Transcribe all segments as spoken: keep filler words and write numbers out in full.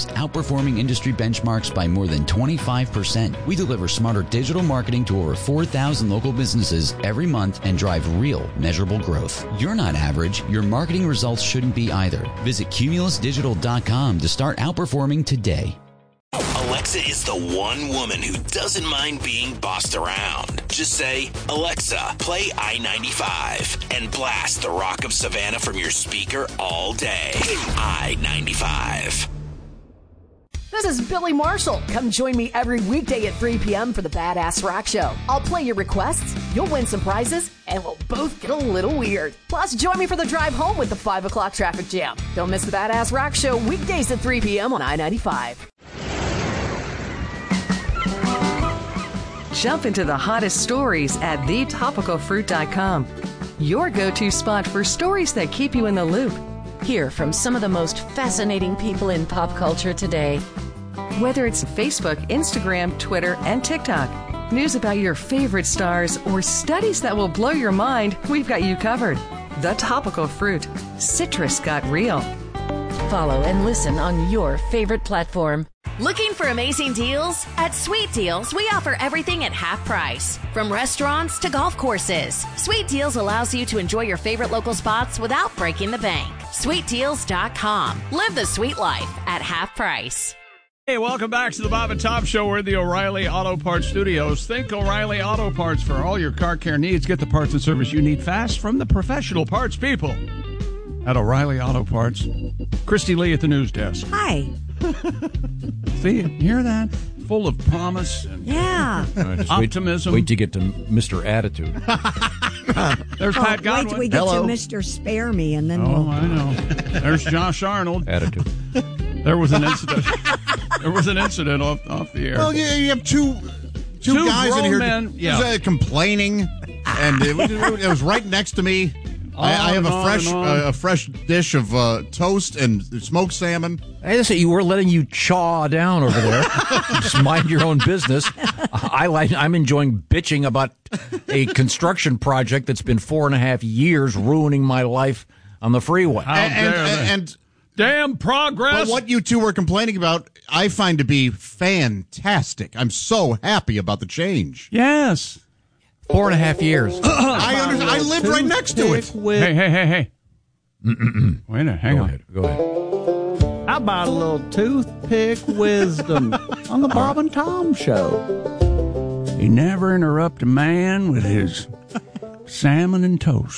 years, outperforming industry benchmarks by more than twenty-five percent. We deliver smarter digital marketing to over four thousand local businesses every month and drive real, measurable growth. You're not average. Your marketing results shouldn't be either. Visit Cumulus Digital dot com to start outperforming today. Alexa is the one woman who doesn't mind being bossed around. Just say, Alexa, play I ninety-five, and blast the Rock of Savannah from your speaker all day. I ninety-five. This is Billy Marshall. Come join me every weekday at three p.m. for the Badass Rock Show. I'll play your requests, you'll win some prizes, and we'll both get a little weird. Plus, join me for the drive home with the five o'clock traffic jam. Don't miss the Badass Rock Show weekdays at three p.m. on I ninety-five. Jump into the hottest stories at the topical fruit dot com. Your go-to spot for stories that keep you in the loop. Hear from some of the most fascinating people in pop culture today. Whether it's Facebook, Instagram, Twitter, and TikTok, news about your favorite stars, or studies that will blow your mind, we've got you covered. The Topical Fruit. Citrus got real. Follow and listen on your favorite platform. Looking for amazing deals? At Sweet Deals, we offer everything at half price. From restaurants to golf courses, Sweet Deals allows you to enjoy your favorite local spots without breaking the bank. Sweet Deals dot com. Live the sweet life at half price. Hey, welcome back to the Bob and Tom Show. We're at the O'Reilly Auto Parts Studios. Think O'Reilly Auto Parts for all your car care needs. Get the parts and service you need fast from the professional parts people at O'Reilly Auto Parts. Christy Lee at the news desk. Hi. See, hear that? Full of promise and yeah. Right, optimism. Wait, wait to get to Mister Attitude. There's oh, Pat Godwin. Wait till we get Hello. to Mister Spare Me, and then oh, we'll... I know. There's Josh Arnold. Attitude. There was an incident. There was an incident off off the air. Well, yeah, you have two two, Two guys in grown here men, yeah. uh, complaining, and it was, it was right next to me. I, I have On a and fresh on uh, and on. a fresh dish of uh, toast and smoked salmon. Hey, listen, you were letting you chaw down over there. Just mind your own business. I like. I'm enjoying bitching about a construction project that's been four and a half years ruining my life on the freeway. How and, dare and, they. and Damn progress. but what you two were complaining about, I find to be fantastic. I'm so happy about the change. Yes. Four and a half years. I under, I live right next to it. Hey, hey, hey, hey. Wait a minute. Hang Go on. ahead. Go ahead. How about a little toothpick wisdom on the Bob and Tom Show? You never interrupt a man with his salmon and toast.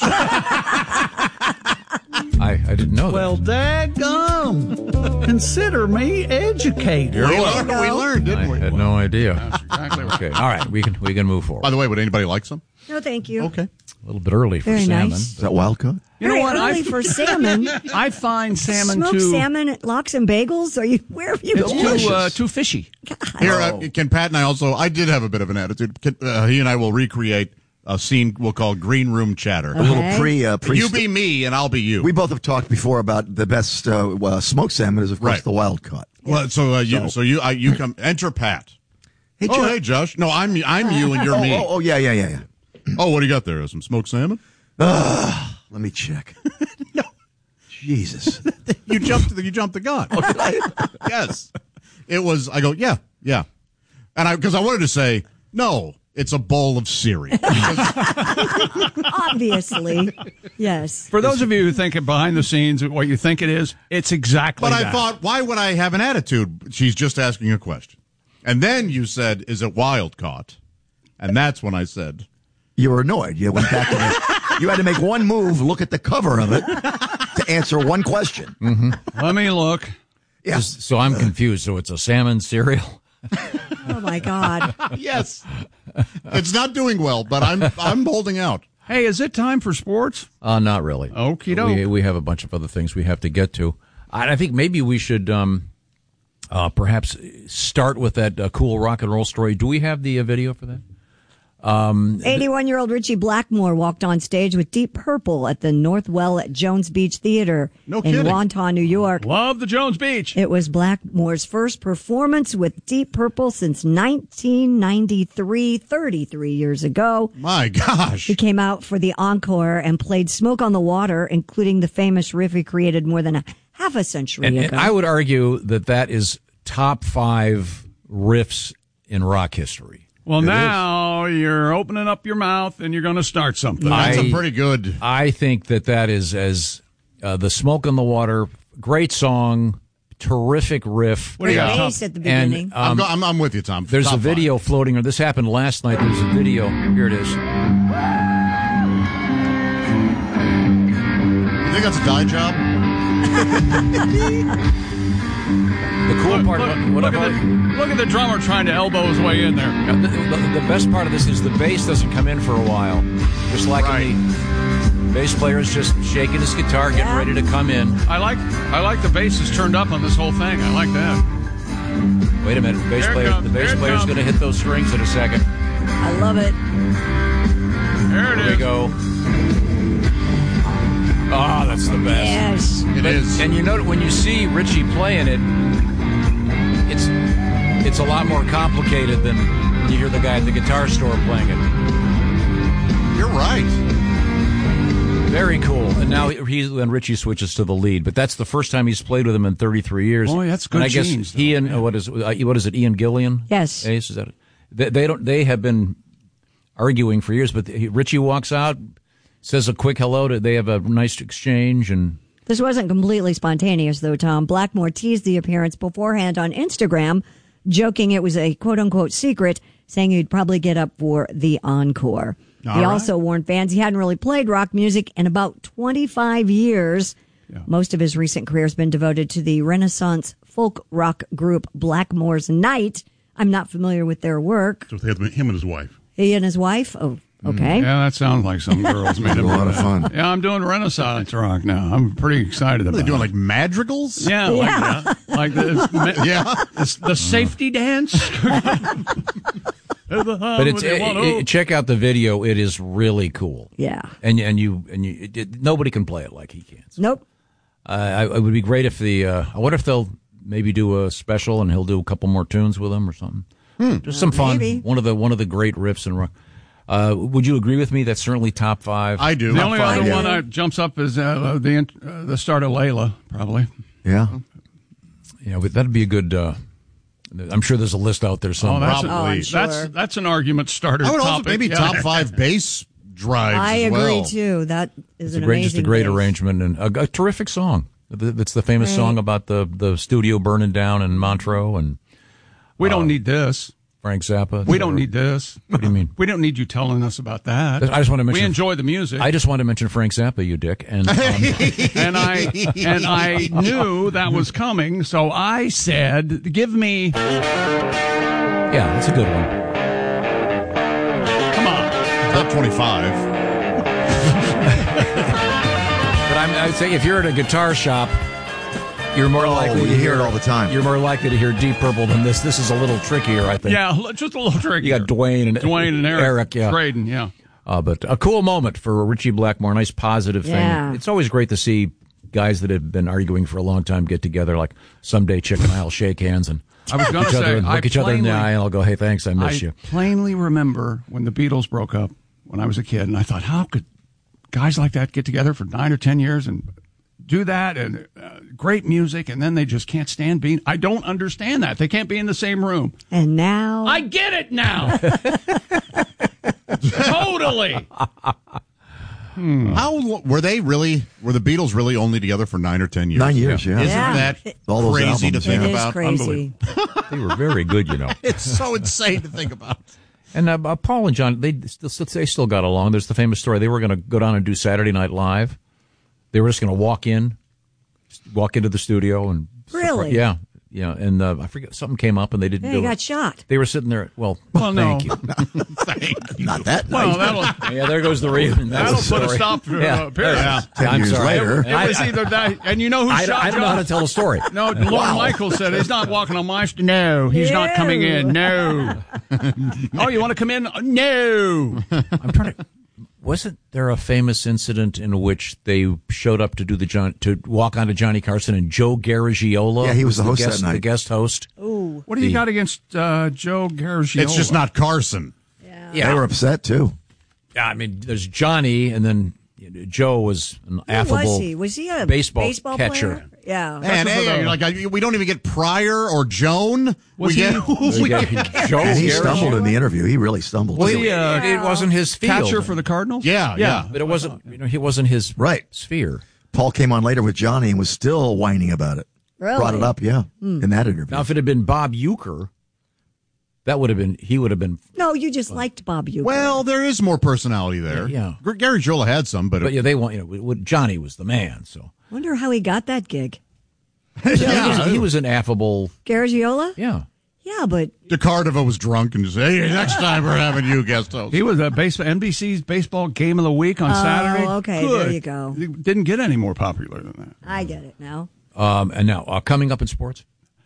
I, I didn't know that. Well, daggum. Consider me educated. We learned, we learned, didn't I we? had no idea. That's exactly right. Okay, all right, we can we can move forward. By the way, would anybody like some? No, thank you. Okay. A little bit early for Very salmon. nice. Is that wild caught? You know Very what? early I, for salmon. I find salmon Smoked too. salmon at Lox and Bagels? Are you, where have you It's been? too uh, too fishy. Here, uh, can Pat and I also, I did have a bit of an attitude. Can, uh, he and I will recreate a scene we'll call Green Room Chatter. A little pre, uh, pre You be me and I'll be you. We both have talked before about the best uh, uh, smoked salmon is, of course, Right. the wild caught. Well, so uh, you, So- so you, uh, you come, enter Pat. Hey, Oh, Josh. hey, Josh. No, I'm, I'm you and you're oh, me. oh, oh, yeah, yeah, yeah, yeah. Oh, what do you got there? Some smoked salmon? Uh, let me check. No. Jesus. You jumped the, you jumped the gun. Yes. It was, I go, yeah, yeah. And I, because I wanted to say, no, it's a bowl of cereal. Obviously. Yes. For those of you who think it behind the scenes what you think it is, it's exactly But that. I thought, why would I have an attitude? She's just asking a question. And then you said, is it wild caught? And that's when I said, You were annoyed. You went back and you had to make one move, look at the cover of it to answer one question. Mm-hmm. Let me look. Yeah. So I'm confused. So it's a salmon cereal? Oh, my God. yes. It's not doing well, but I'm I'm holding out. Hey, is it time for sports? Uh, not really. Okie doke. We, we have a bunch of other things we have to get to. I, I think maybe we should um, uh, perhaps start with that uh, cool rock and roll story. Do we have the uh, video for that? Um, eighty-one-year-old Richie Blackmore walked on stage with Deep Purple at the Northwell at Jones Beach Theater No in kidding. Wonton, New York. Love the Jones Beach. It was Blackmore's first performance with Deep Purple since nineteen ninety-three, thirty-three years ago. My gosh. He came out for the encore and played Smoke on the Water, including the famous riff he created more than a half half a century And, ago. and I would argue that that is top five riffs in rock history. Well, It now you're opening up your mouth and you're going to start something. That's I- a pretty good. I think that that is as uh, the Smoke on the Water, great song, terrific riff. What do you got, bass at the And, beginning. um, I'm, go- I'm, I'm with you, Tom. There's Top a video five. floating. Or this happened last night. There's a video. Here it is. You think that's a dye job? The cool Look, part. look, what, what look, I've at the, look at the drummer trying to elbow his way in there. Uh, The, the, the best part of this is the bass doesn't come in for a while. Just like Right. in the bass player is just shaking his guitar, getting Yeah. ready to come in. I like I like the bass is turned up on this whole thing. I like that. Wait a minute, the bass Here it player, comes, the bass here it player's comes. going to hit those strings in a second. I love it. There it Here we is. go. Ah, that's the best. Yes. It But- is. And you know when you see Richie playing it, it's it's a lot more complicated than when you hear the guy at the guitar store playing it. You're right. Very cool. And now he when Richie switches to the lead, but that's the first time he's played with him in thirty-three years. Boy, that's good And I guess genes, though. he and uh, what is uh, what is it? Ian Gillian? Yes. Ace, is that it? They, they don't. They have been arguing for years, but he, Richie walks out, says a quick hello. To, they have a nice exchange, and This wasn't completely spontaneous, though, Tom. Blackmore teased the appearance beforehand on Instagram, joking it was a quote-unquote secret, saying he'd probably get up for the encore. All he right. also warned fans he hadn't really played rock music in about twenty-five years. Yeah. Most of his recent career has been devoted to the Renaissance folk rock group Blackmore's Night. I'm not familiar with their work. So they had him and his wife. He and his wife? Oh, okay. Yeah, that sounds like some girls made A lot of fun. Yeah, I'm doing Renaissance rock now. I'm pretty excited What about are they doing, it. like madrigals? Yeah, Yeah. like, like the, Yeah. the, the safety dance. but it's it, it- check out the video. It is really cool. Yeah. And and you and you it, it- nobody can play it like he can. Nope. Uh, I, it would be great if the. Uh, I wonder if they'll maybe do a special and he'll do a couple more tunes with them or something. Just some fun. Maybe. One of the one of the great riffs in rock. Uh, would you agree with me? That's certainly top five. I do. The Top only five, other yeah. one that jumps up is uh, the int- uh, the start of Layla, probably. Yeah. Yeah, but that'd be a good. Uh, I'm sure there's a list out there Oh, somewhere. that's, Oh, I'm a, sure. that's that's an argument starter. I would also topic. maybe Yeah. top five bass drives. I as agree, well. too. That is It's an a great, amazing just a great bass. arrangement and a, a terrific song. It's the famous Right. song about the, the studio burning down in Montreux and We don't need this. Frank Zappa. We don't need this. What do you mean? We don't need you telling us about that. I just want to mention. We enjoy the music. I just want to mention Frank Zappa, you dick, and um, and I and I knew that was coming, so I said, "Give me, yeah, that's a good one. come on." Top twenty-five. But I'm, I'd say if you're at a guitar shop, you're more Oh, likely to you hear hear it all the time. You're more likely to hear Deep Purple than this. This is a little trickier, I think. Yeah, l- just a little tricky. You got Dwayne and Dwayne and Eric, Eric, yeah. Braden, yeah. Uh, but a cool moment for Richie Blackmore. Nice positive thing. Yeah. It's always great to see guys that have been arguing for a long time get together. Like someday Chick and I'll shake hands and I was gonna each other say, and I look each other in the plainly- eye, and I'll go, "Hey, thanks, I miss I you." plainly remember when the Beatles broke up when I was a kid, and I thought, how could guys like that get together for nine or ten years and do that and uh, great music, and then they just can't stand being. I don't understand that. They can't be in the same room. And now. I get it now. Totally. How lo- were they really? Were the Beatles really only together for nine or ten years? Nine years, yeah. Isn't Yeah. that All those crazy albums, to think it is about? crazy. They were very good, you know. It's so insane to think about. And uh, uh, Paul and John, they still, they still got along. There's the famous story. They were going to go down and do Saturday Night Live. They were just going to walk in, walk into the studio and Really? yeah, yeah. And uh, I forget something came up and they didn't Yeah, do he it. got shot. They were sitting there. Well, Well, no. thank you. Thank you. Not that Well, nice. that'll, Yeah, there goes the reason. That's that'll the put a story. stop to Yeah. uh, period. Yeah. Ten I'm years sorry. later. It was either that, and you know who I, shot I don't know how John? to tell the story. No, Lorne Michaels said he's not walking on my st- No, he's not coming in. No. Oh, you want to come in? No. I'm trying to. Wasn't there a famous incident in which they showed up to do the John to walk onto Johnny Carson and Joe Garagiola? Yeah, he was the host that guest, night. The guest host. Ooh. What do you The- got against uh, Joe Garagiola? It's just not Carson. Yeah. They were upset, too. Yeah, I mean, there's Johnny, and then you know, Joe was an Who affable was he? Was he a baseball, baseball catcher. player? Yeah. And hey, like I, we don't even get Pryor or Joan. Was we he- get, we get Joe And he Garrett. stumbled in the interview. He really stumbled. Well, he, uh, it wasn't his field. Catcher for the Cardinals? Yeah, yeah. Yeah, but it wasn't. You know, he wasn't his Right. sphere. Paul came on later with Johnny and was still whining about it. Really? Brought it up, yeah, in that interview. Now, if it had been Bob Uecker, that would have been. He would have been. No, you just liked Bob Uecker. Well, there is more personality there. Yeah, Gr- Gary Jola had some, but, But yeah, they want. You know, w- w- Johnny was the man. So Wonder how he got that gig. yeah, he, was, he was an affable. Garagiola? Yeah. Yeah, but DeCardova was drunk and just, hey, next time we're having you guest host. He was a base, N B C's baseball game of the week on Oh, Saturday. okay, Good. there you go. He didn't get any more popular than that. I get it now. Um, and now uh, coming up in sports.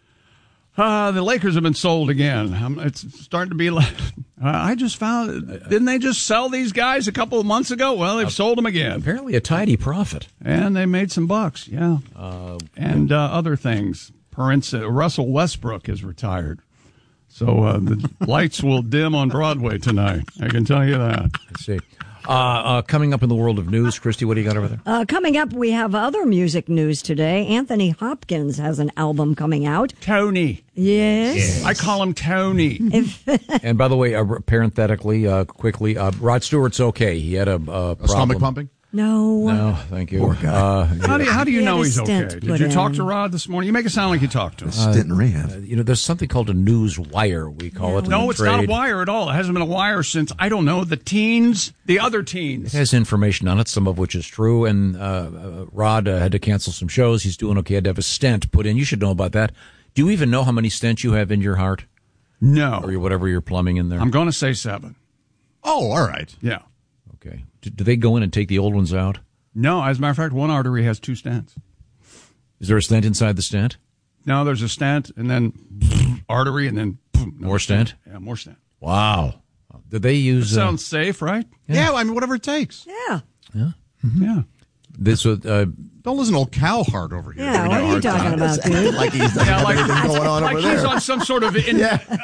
Uh, the Lakers have been sold again. Um, it's starting to be like, uh, I just found, didn't they just sell these guys a couple of months ago? Well, they've sold them again. Apparently a tidy profit. And they made some bucks, yeah. Uh, and uh, other things. For instance, Russell Westbrook is retired. So uh, the lights will dim on Broadway tonight. I can tell you that. Let's see. Uh, uh, coming up in the world of news, Christy, what do you got over there? Uh, coming up, we have other music news today. Anthony Hopkins has an album coming out. Tony. Yes. I call him Tony. And by the way, uh, parenthetically, uh, quickly, uh, Rod Stewart's okay. He had a, uh, A stomach pumping? No. No, thank you. Poor guy. Uh, How do you, how do you He had know a he's stent okay? put Did you talk in. to Rod this morning? You make it sound like you talked to him. Stint in rehab. Uh, you know, there's something called a news wire, we call it. in No, the it's not a trade. wire at all. It hasn't been a wire since, I don't know, the teens, the other teens. It has information on it, some of which is true. And uh, uh, Rod uh, had to cancel some shows. He's doing okay. He had to have a stent put in. You should know about that. Do you even know how many stents you have in your heart? No. Or your, whatever you're plumbing in there? I'm going to say seven. Oh, all right. Yeah. Okay. Do, do they go in and take the old ones out? No, as a matter of fact, one artery has two stents. Is there a stent inside the stent? No, there's a stent, and then artery, and then boom, More stent? Yeah, more stent. Wow. Did they use... Uh, Sounds safe, right? Yeah. I mean, whatever it takes. Yeah. Yeah. this uh, Don't listen to old Cowhart over here. Yeah, giving what you a are you hard talking time. about, dude? Like he's doesn't Yeah, have like- anything going on like over he's there. on some sort of in,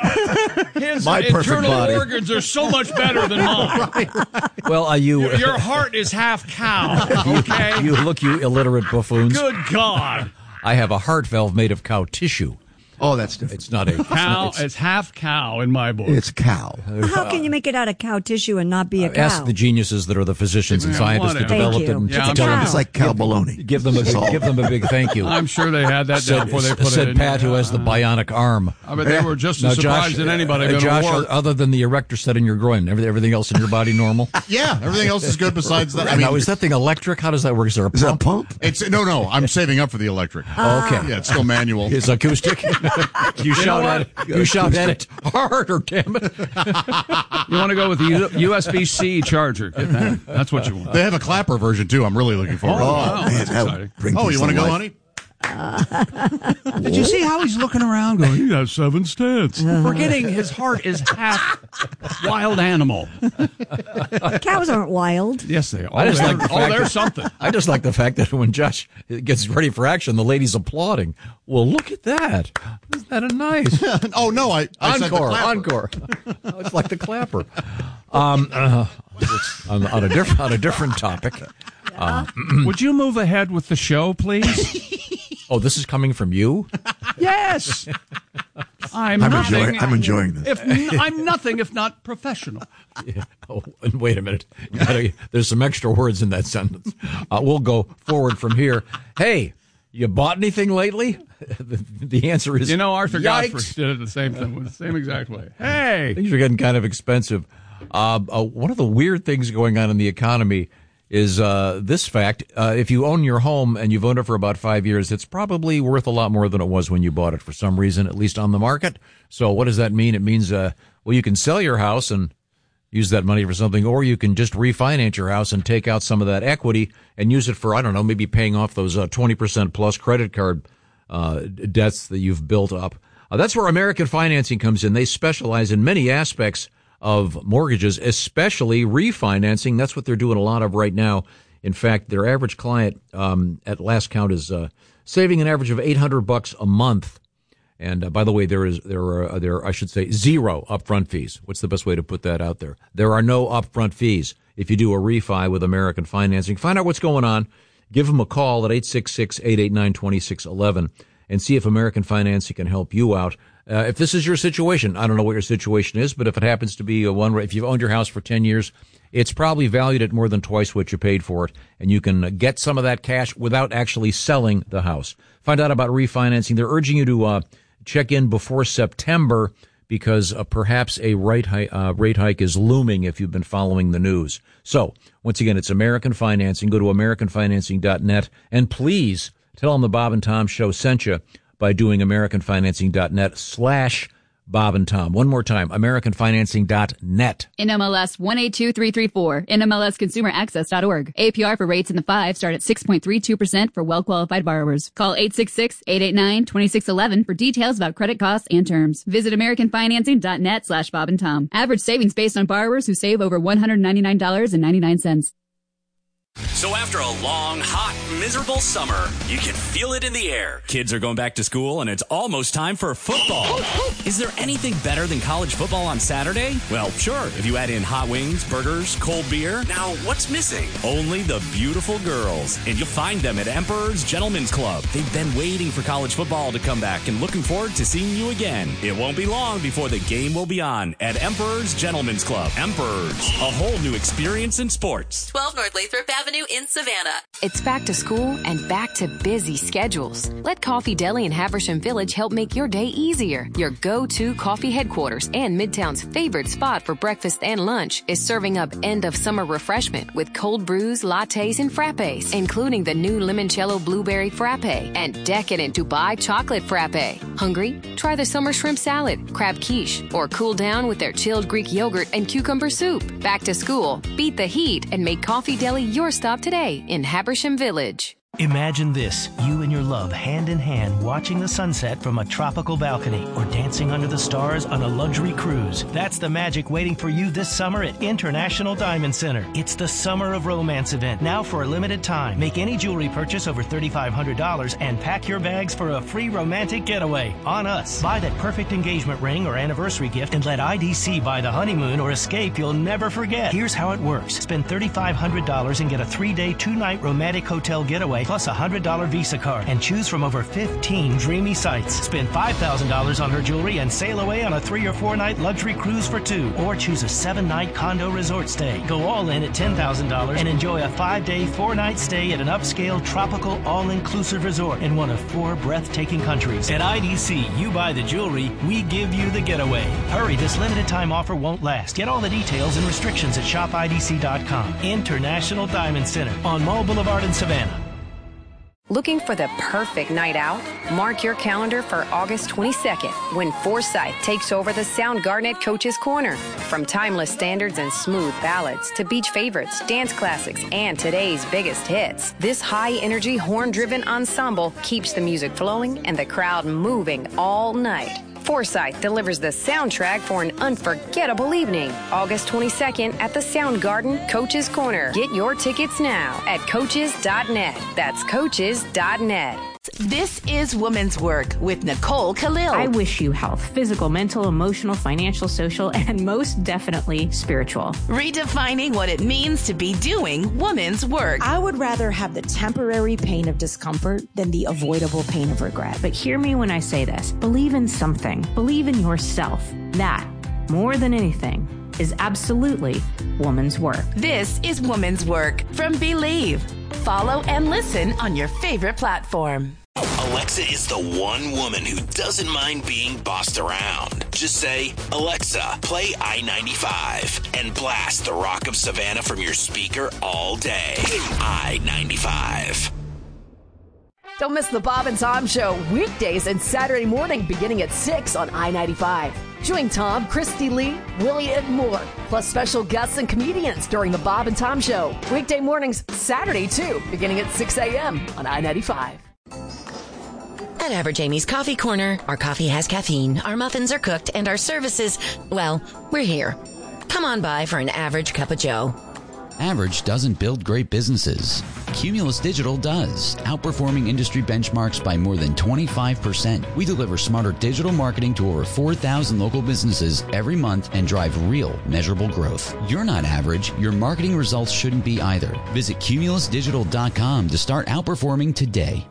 his My perfect internal body. organs are so much better than mine. well, are you... Your, your heart is half cow. Okay. you look, you illiterate buffoons. Good God. I have a heart valve made of cow tissue. Oh, that's different. It's not a... Cow. It's, It's half cow in my book. It's cow. How can you make it out of cow tissue and not be a cow? ask the geniuses that are the physicians and Yeah, scientists that whatever. developed Thank it. And you. Yeah, I'm tell sure. them- It's like cow baloney. Give them a That's big, all. give them a big thank you. I'm sure they had that down Said, before they put said it in. Pat, who has the bionic arm. I bet they were just Now, as surprised Josh, as anybody uh, going to Josh, work. other than the erector set in your groin, everything, everything else in your body normal? Yeah, everything else is good besides that. I mean, now, is that thing electric? How does that work? Is there a Is that a pump? pump? it's no, no. I'm saving up for the electric. Okay. Yeah, it's still manual. It's acoustic. you shout know at it. You shout at it harder, damn it. You want to go with the U- USB-C charger. Get that. That's what you want. They have a clapper version too. I'm really looking forward. Oh, to wow. it. that's that would exciting. bring Oh, things you want to go, life. honey? Did you see how he's looking around going, you have seven stents? Forgetting his heart is half wild animal. Cows aren't wild. Yes, they are. I just Oh, like they're- the oh, fact there's that- something. I just like the fact that when Josh gets ready for action, the ladies applauding. Well, look at that. Isn't that a nice? Oh no, I, I said the Encore, clapper. encore. Oh, it's like the clapper. Um, uh, it's on, on a different on a different topic. Uh, Would you move ahead with the show, please? oh, this is coming from you? Yes. I'm, I'm nothing. enjoying. I'm enjoying this. If n- I'm nothing if not professional. Yeah. Oh, and wait a minute. You gotta- there's some extra words in that sentence. Uh, we'll go forward from here. Hey, you bought anything lately? the, the answer is You know, Arthur yikes. Godfrey did it the same thing, the same exact way. Hey, Things are getting kind of expensive. Uh, uh, one of the weird things going on in the economy is uh, this fact. Uh, if you own your home and you've owned it for about five years, it's probably worth a lot more than it was when you bought it for some reason, at least on the market. So what does that mean? It means, uh, well, you can sell your house and use that money for something, or you can just refinance your house and take out some of that equity and use it for, I don't know, maybe paying off those uh, twenty percent plus credit card uh, debts that you've built up. Uh, that's where American Financing comes in. They specialize in many aspects of mortgages, especially refinancing. That's what they're doing a lot of right now. In fact, their average client um, at last count is uh, saving an average of eight hundred bucks a month. And uh, by the way, there is there are uh, there I should say zero upfront fees. What's the best way to put that out there? There are no upfront fees if you do a refi with American Financing. Find out what's going on give them a call at eight six six, eight eight nine, two six one one and see if American Financing can help you out. Uh, if this is your situation, I don't know what your situation is, but if it happens to be a one, if you've owned your house for ten years, it's probably valued at more than twice what you paid for it, and you can get some of that cash without actually selling the house. Find out about refinancing. They're urging you to uh, check in before September because uh, perhaps a rate, hi- uh, rate hike is looming if you've been following the news. So, once again, it's American Financing. Go to american financing dot net, and please tell them the Bob and Tom Show sent you by doing american financing dot net slash Bob and Tom. One more time, american financing dot net. N M L S one eight two three three four, N M L S consumer access dot org. A P R for rates in the five start at six point three two percent for well-qualified borrowers. Call eight six six, eight eight nine, two six one one for details about credit costs and terms. Visit american financing dot net slash Bob and Tom. Average savings based on borrowers who save over one hundred ninety-nine dollars and ninety-nine cents. So after a long, hot, miserable summer, you can feel it in the air. Kids are going back to school, and it's almost time for football. Is there anything better than college football on Saturday? Well, sure, if you add in hot wings, burgers, cold beer. Now, what's missing? Only the beautiful girls. And you'll find them at Emperor's Gentlemen's Club. They've been waiting for college football to come back and looking forward to seeing you again. It won't be long before the game will be on at Emperor's Gentlemen's Club. Emperor's, a whole new experience in sports. twelve North Lathrop Avenue in Savannah. It's back to school and back to busy schedules. Let Coffee Deli in Haversham Village help make your day easier. Your go-to coffee headquarters and Midtown's favorite spot for breakfast and lunch is serving up end-of-summer refreshment with cold brews, lattes, and frappes, including the new limoncello blueberry frappe and decadent Dubai chocolate frappe. Hungry? Try the summer shrimp salad, crab quiche, or cool down with their chilled Greek yogurt and cucumber soup. Back to school, beat the heat, and make Coffee Deli your stop today in Habersham Village. Imagine this, you and your love hand in hand watching the sunset from a tropical balcony or dancing under the stars on a luxury cruise. That's the magic waiting for you this summer at International Diamond Center. It's the Summer of Romance event, now for a limited time. Make any jewelry purchase over three thousand five hundred dollars and pack your bags for a free romantic getaway on us. Buy that perfect engagement ring or anniversary gift and let I D C buy the honeymoon or escape you'll never forget. Here's how it works. Spend three thousand five hundred dollars and get a three-day, two-night romantic hotel getaway plus a one hundred dollars Visa card and choose from over fifteen dreamy sites. Spend five thousand dollars on her jewelry and sail away on a three or four night luxury cruise for two, or choose a seven night condo resort stay. Go all in at ten thousand dollars and enjoy a five day, four night stay at an upscale tropical all-inclusive resort in one of four breathtaking countries. At I D C, you buy the jewelry, we give you the getaway. Hurry, this limited time offer won't last. Get all the details and restrictions at shop I D C dot com. International Diamond Center on Mall Boulevard in Savannah. Looking for the perfect night out? Mark your calendar for August twenty-second, when Forsyth takes over the Soundgarden at Coach's Corner. From timeless standards and smooth ballads to beach favorites, dance classics, and today's biggest hits, this high-energy, horn-driven ensemble keeps the music flowing and the crowd moving all night. Forsyth delivers the soundtrack for an unforgettable evening. August twenty-second at the Soundgarden, Coach's Corner. Get your tickets now at coaches dot net. That's coaches dot net. This is Woman's Work with Nicole Khalil. I wish you health, physical, mental, emotional, financial, social, and most definitely spiritual. Redefining what it means to be doing woman's work. I would rather have the temporary pain of discomfort than the avoidable pain of regret. But hear me when I say this. Believe in something. Believe in yourself. That, more than anything, is absolutely woman's work. This is Woman's Work from Believe. Follow and listen on your favorite platform. Alexa is the one woman who doesn't mind being bossed around. Just say, Alexa, play I ninety-five and blast the Rock of Savannah from your speaker all day. I ninety-five. Don't miss the Bob and Tom Show weekdays and Saturday morning beginning at six on I ninety-five. Join Tom, Christy Lee, Willie, and more, plus special guests and comedians during the Bob and Tom Show. Weekday mornings, Saturday too, beginning at six a.m. on I ninety-five. At Average Amy's Coffee Corner, our coffee has caffeine, our muffins are cooked, and our services, well, we're here. Come on by for an average cup of joe. Average doesn't build great businesses. Cumulus Digital does, outperforming industry benchmarks by more than twenty-five percent. We deliver smarter digital marketing to over four thousand local businesses every month and drive real, measurable growth. You're not average. Your marketing results shouldn't be either. Visit cumulus digital dot com to start outperforming today.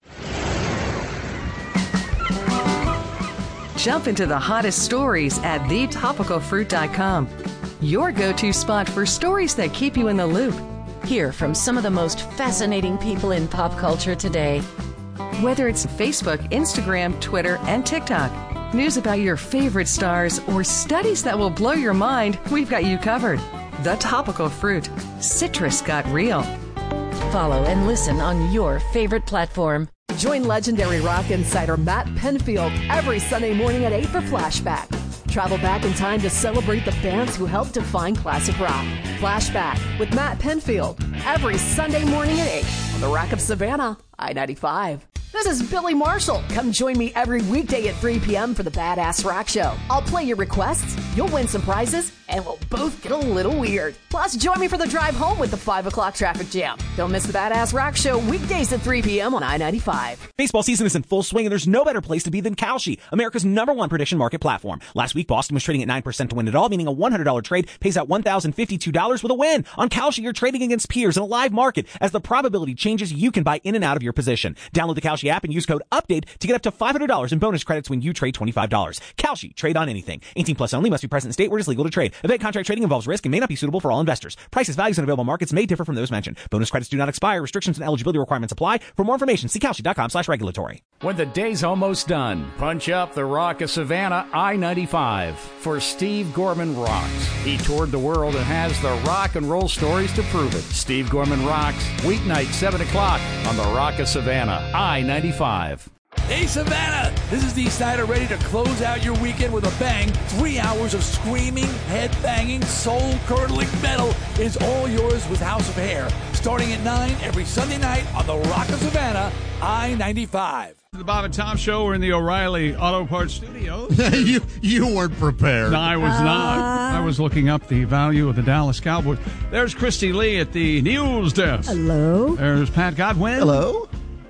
Jump into the hottest stories at the topical fruit dot com. Your go-to spot for stories that keep you in the loop. Hear from some of the most fascinating people in pop culture today. Whether it's Facebook, Instagram, Twitter, and TikTok, news about your favorite stars, or studies that will blow your mind, we've got you covered. The Topical Fruit. Citrus got real. Follow and listen on your favorite platform. Join legendary rock insider Matt Penfield every Sunday morning at eight for Flashback. Travel back in time to celebrate the bands who helped define classic rock. Flashback with Matt Penfield every Sunday morning at eight on the Rock of Savannah, I ninety-five. This is Billy Marshall. Come join me every weekday at three p.m. for the Badass Rock Show. I'll play your requests, you'll win some prizes, and we'll both get a little weird. Plus, join me for the drive home with the five o'clock traffic jam. Don't miss the Badass Rock Show weekdays at three p.m. on I ninety-five. Baseball season is in full swing, and there's no better place to be than Kalshi, America's number one prediction market platform. Last week, Boston was trading at nine percent to win it all, meaning a one hundred dollars trade pays out one thousand fifty-two dollars with a win. On Kalshi, you're trading against peers in a live market. As the probability changes, you can buy in and out of your position. Download the Kalshi app and use code UPDATE to get up to five hundred dollars in bonus credits when you trade twenty-five dollars. Kalshi, trade on anything. eighteen plus only, must be present in state where it is legal to trade. Event contract trading involves risk and may not be suitable for all investors. Prices, values, and available markets may differ from those mentioned. Bonus credits do not expire. Restrictions and eligibility requirements apply. For more information, see Kalshi dot com slash regulatory. When the day's almost done, punch up the Rock of Savannah I ninety-five for Steve Gorman Rocks. He toured the world and has the rock and roll stories to prove it. Steve Gorman Rocks, weeknight seven o'clock on the Rock of Savannah I ninety-five. Hey Savannah, this is Dee Snider ready to close out your weekend with a bang. Three hours of screaming, head-banging, soul-curdling metal is all yours with House of Hair. Starting at nine every Sunday night on the Rock of Savannah, I ninety-five. The Bob and Tom Show. We're in the O'Reilly Auto Parts Studios. you you weren't prepared. No, I was uh... not. I was looking up the value of the Dallas Cowboys. There's Christy Lee at the news desk. Hello. There's Pat Godwin. Hello.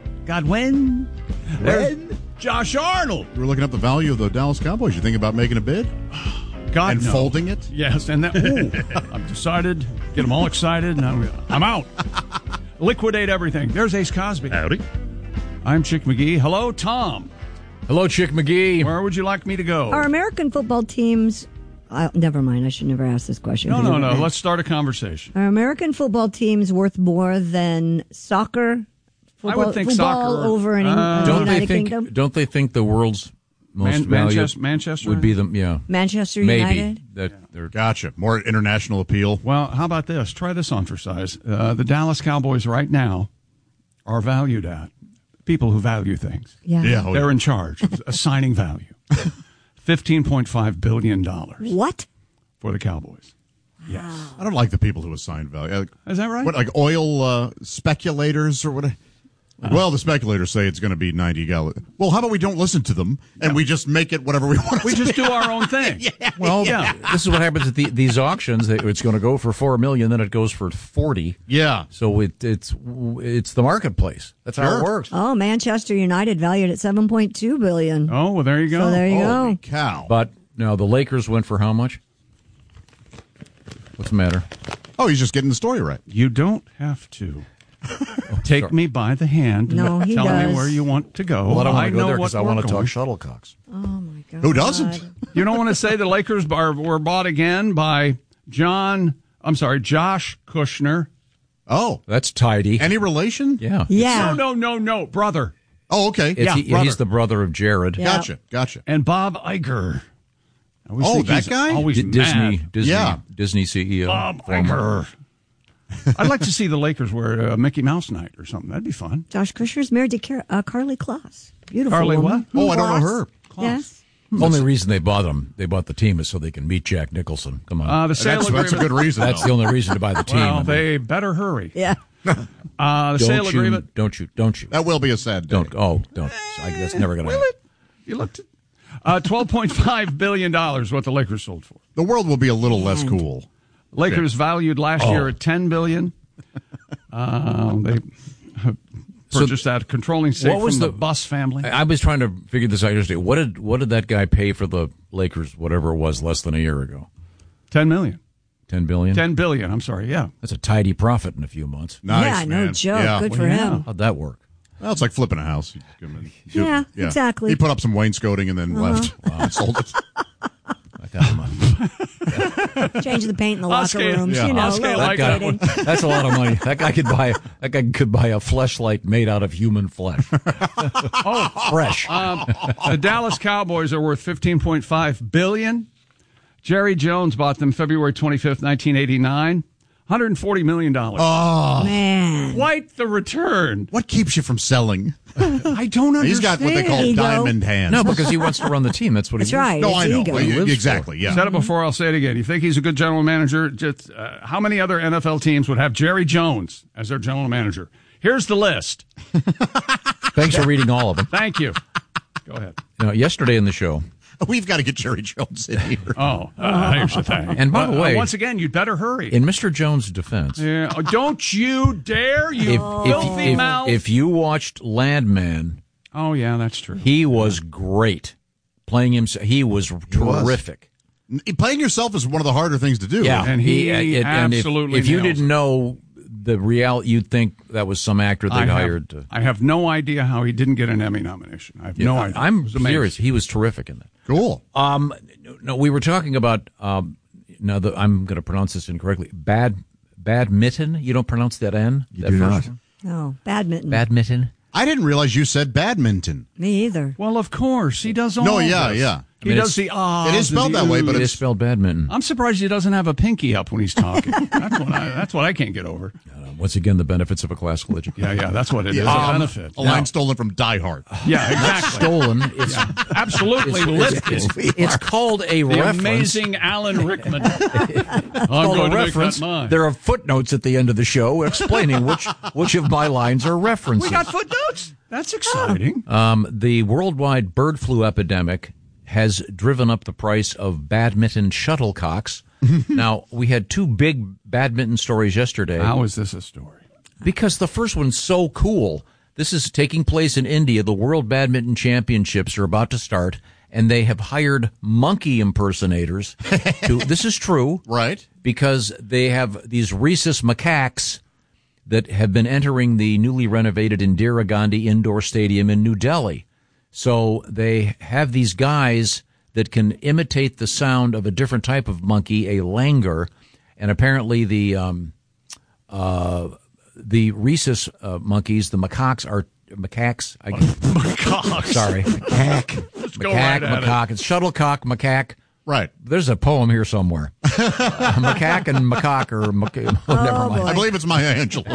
Godwin. There's Josh Arnold. You were looking up the value of the Dallas Cowboys. You think about making a bid? God, and no. folding it? Yes, and that. Ooh, I've decided. Get them all excited. Now I'm out. Liquidate everything. There's Ace Cosby. Howdy. I'm Chick McGee. Hello, Tom. Hello, Chick McGee. Where would you like me to go? Are American football teams... Uh, never mind. I should never ask this question. No, no, no. Let's start a conversation. Are American football teams worth more than soccer? Football, I would think football soccer over in uh, the don't United they think, Kingdom. Don't they think the world's most Man, valuable Manchester, Manchester would be the yeah Manchester maybe United? that yeah. they're gotcha more international appeal. Well, how about this? Try this on for size. Uh, the Dallas Cowboys right now are valued at people who value things. Yeah, yeah they're yeah. in charge of assigning value. Fifteen point five billion dollars. What for the Cowboys? Wow. Yes, I don't like the people who assign value. Is that right? What, like oil uh, speculators or what? Like, well, the speculators say it's going to be ninety gallons. Well, how about we don't listen to them and yeah. we just make it whatever we want? We just do our own thing. yeah, well, yeah. This is what happens at the, these auctions. It's going to go for four million, then it goes for forty. Yeah. So it, it's it's the marketplace. That's sure. how it works. Oh, Manchester United valued at seven point two billion. Oh, well, there you go. So there you Holy go. Cow! But now the Lakers went for how much? What's the matter? Oh, he's just getting the story right. You don't have to. Take Sorry. me by the hand, no, he telling does. me where you want to go. Well, I don't want I to go there because I want to talk shuttlecocks. Oh my God! Who doesn't? You don't want to say the Lakers are, were bought again by John? I'm sorry, Josh Kushner. Oh, that's tidy. Any relation? Yeah. Yeah. No, no, no, no, brother. Oh, okay. It's, yeah, he, he's the brother of Jared. Yeah. Gotcha, gotcha. And Bob Iger. Oh, that guy? Always D- Disney, mad. Disney, yeah. Disney C E O. Bob former. Iger. I'd like to see the Lakers wear a Mickey Mouse night or something. That'd be fun. Josh Kushner's married to Car- uh, Carly Kloss. Beautiful Carly woman. what? Oh, I don't know her. Kloss. Yes. The only reason they bought them, they bought the team is so they can meet Jack Nicholson. Come on. Uh, the sale that's, agreement. that's a good reason. That's though. the only reason to buy the team. Well, I mean, they better hurry. Yeah. Uh, the don't sale you, agreement. Don't you? Don't you? That will be a sad day. Don't. Oh, don't. I, that's never going to happen. You looked at uh, twelve point five billion dollars what the Lakers sold for. The world will be a little less cool. Lakers Okay. valued last Oh. year at ten billion dollars. Um, they purchased that controlling stake what was from the, the- Buss family. I was trying to figure this out yesterday. What did what did that guy pay for the Lakers, whatever it was, less than a year ago? ten million dollars. Ten billion? ten billion dollars, I'm sorry, yeah. That's a tidy profit in a few months. Nice, Yeah, no man. joke. Yeah. Good for Well, yeah. him. How'd that work? Well, it's like flipping a house. You just give him a- Yeah, exactly. He put up some wainscoting and then Uh-huh. left. Wow, sold it. I got him. Change the paint in the locker Oscar- rooms. yeah. You know, Oscar a little like that updating. one. That's a lot of money. That guy could buy. That guy could buy a fleshlight made out of human flesh. Oh, Fresh. Um, the Dallas Cowboys are worth fifteen point five billion dollars. Jerry Jones bought them February twenty-fifth, nineteen eighty-nine. one hundred forty million dollars. Oh, Man. Quite the return. what keeps you from selling? I don't understand. He's got what they call Ego. diamond hands. No, because he wants to run the team. That's what That's he right. No, It's I know. ego. Well, He you- lives exactly. Yeah. Said it before, I'll say it again. You think he's a good general manager? Just uh, how many other N F L teams would have Jerry Jones as their general manager? Here's the list. Thanks for reading all of them. Thank you. Go ahead. You know, yesterday in the show, We've got to get Jerry Jones in here. Oh, uh, here's the thing. And by the But, uh, way- once again, you'd better hurry. in Mister Jones' defense, Yeah. Oh, don't you dare, you if, filthy if, if, mouth. if you watched Landman, oh, yeah, that's true. he was great playing him. He was terrific. Playing yourself is one of the harder things to do. Yeah, And he it- and if- absolutely If, you nails didn't it. know the real, you'd think that was some actor they I have, hired to. I have no idea how he didn't get an Emmy nomination. I have no Yeah, idea. It I'm was amazing. serious. He was terrific in that. Cool. Um, no, we were talking about. Um, now the, I'm going to pronounce this incorrectly. Bad, badminton. You don't pronounce that N. You that do first not. one? No, badminton. Badminton. I didn't realize you said badminton. Me either. Well, of course. He does all No, yeah, this. yeah. He I mean, does it's- the ahs. It is spelled and the that way, but It it's is spelled badminton. I'm surprised he doesn't have a pinky up when he's talking. that's what I. That's what I can't get over. Uh, once again, the benefits of a classical education. Yeah, yeah. That's what it is. Um, a benefit. a line stolen from Die Hard. Yeah, exactly. Stolen. It's Absolutely it's, lifted. it's, it's called a the reference. amazing Alan Rickman. I'm Called going a to reference. make that mine. There are footnotes at the end of the show explaining which which of my lines are references. We got footnotes. That's exciting. Um, the worldwide bird flu epidemic has driven up the price of badminton shuttlecocks. Now, we had two big badminton stories yesterday. How is this a story? Because the first one's so cool. This is taking place in India. The World Badminton Championships are about to start, and they have hired monkey impersonators. to, this is true. Right. Because they have these rhesus macaques that have been entering the newly renovated Indira Gandhi Indoor Stadium in New Delhi. So they have these guys that can imitate the sound of a different type of monkey, a langur, and apparently the um, uh, the rhesus uh, monkeys, the macaques, are macaques. I guess. Macaques. Sorry, macaque, Let's go macaque, right at it. macaque. It's shuttlecock, macaque. Right. There's a poem here somewhere. uh, macaque and macaque or maca- oh, never mind. I believe it's Maya Angelou.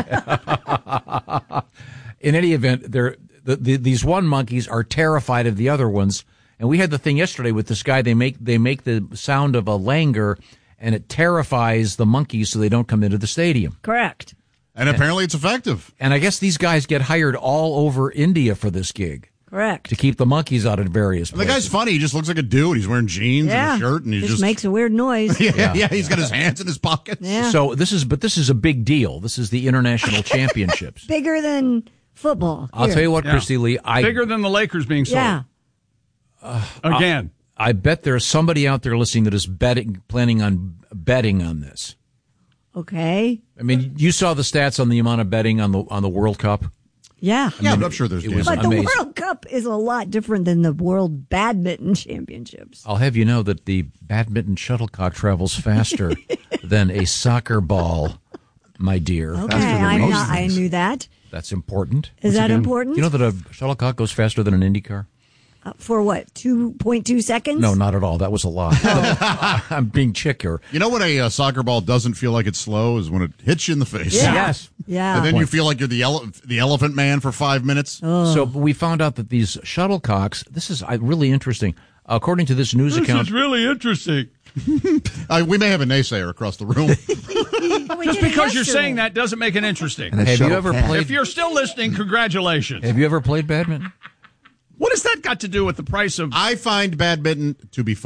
In any event, they're, the, the, these one monkeys are terrified of the other ones. And we had the thing yesterday with this guy. They make they make the sound of a langur, and it terrifies the monkeys so they don't come into the stadium. Correct. And apparently it's effective. And I guess these guys get hired all over India for this gig Correct. to keep the monkeys out of various And the places. guy's funny. He just looks like a dude. He's wearing jeans Yeah. and a shirt, and he just, just makes a weird noise. yeah, Yeah. yeah, He's got his hands in his pockets. Yeah. So this is, but this is a big deal. This is the international championships. Bigger than football. I'll Here. tell you what, Yeah. Christy Lee, I Bigger than the Lakers being sold. Yeah. Again. I bet there's somebody out there listening that is betting, planning on betting on this. Okay. I mean, you saw the stats on the amount of betting on the on the World Cup. Yeah. Yeah, but I'm sure there's It was But the amazing. World Cup is a lot different than the World Badminton Championships. I'll have you know that the badminton shuttlecock travels faster than a soccer ball, my dear. Okay, I, most not, I things. knew that. That's important. Is that important? You know that a shuttlecock goes faster than an Indy car? Uh, for what, two point two seconds? No, not at all. That was a lie. Oh. I'm being chick here. You know when a uh, soccer ball doesn't feel like it's slow is when it hits you in the face. Yeah. Yes. Yeah. And then you feel like you're the ele- the elephant man for five minutes. Oh. So we found out that these shuttlecocks, this is uh, really interesting. According to this news This account, is really interesting. Uh, we may have a naysayer across the room. Just because you're saying that doesn't make it interesting. And a have you shuttle ever cat. played? If you're still listening, congratulations. Have you ever played badminton? What has that got to do with the price of? I find badminton to be fun.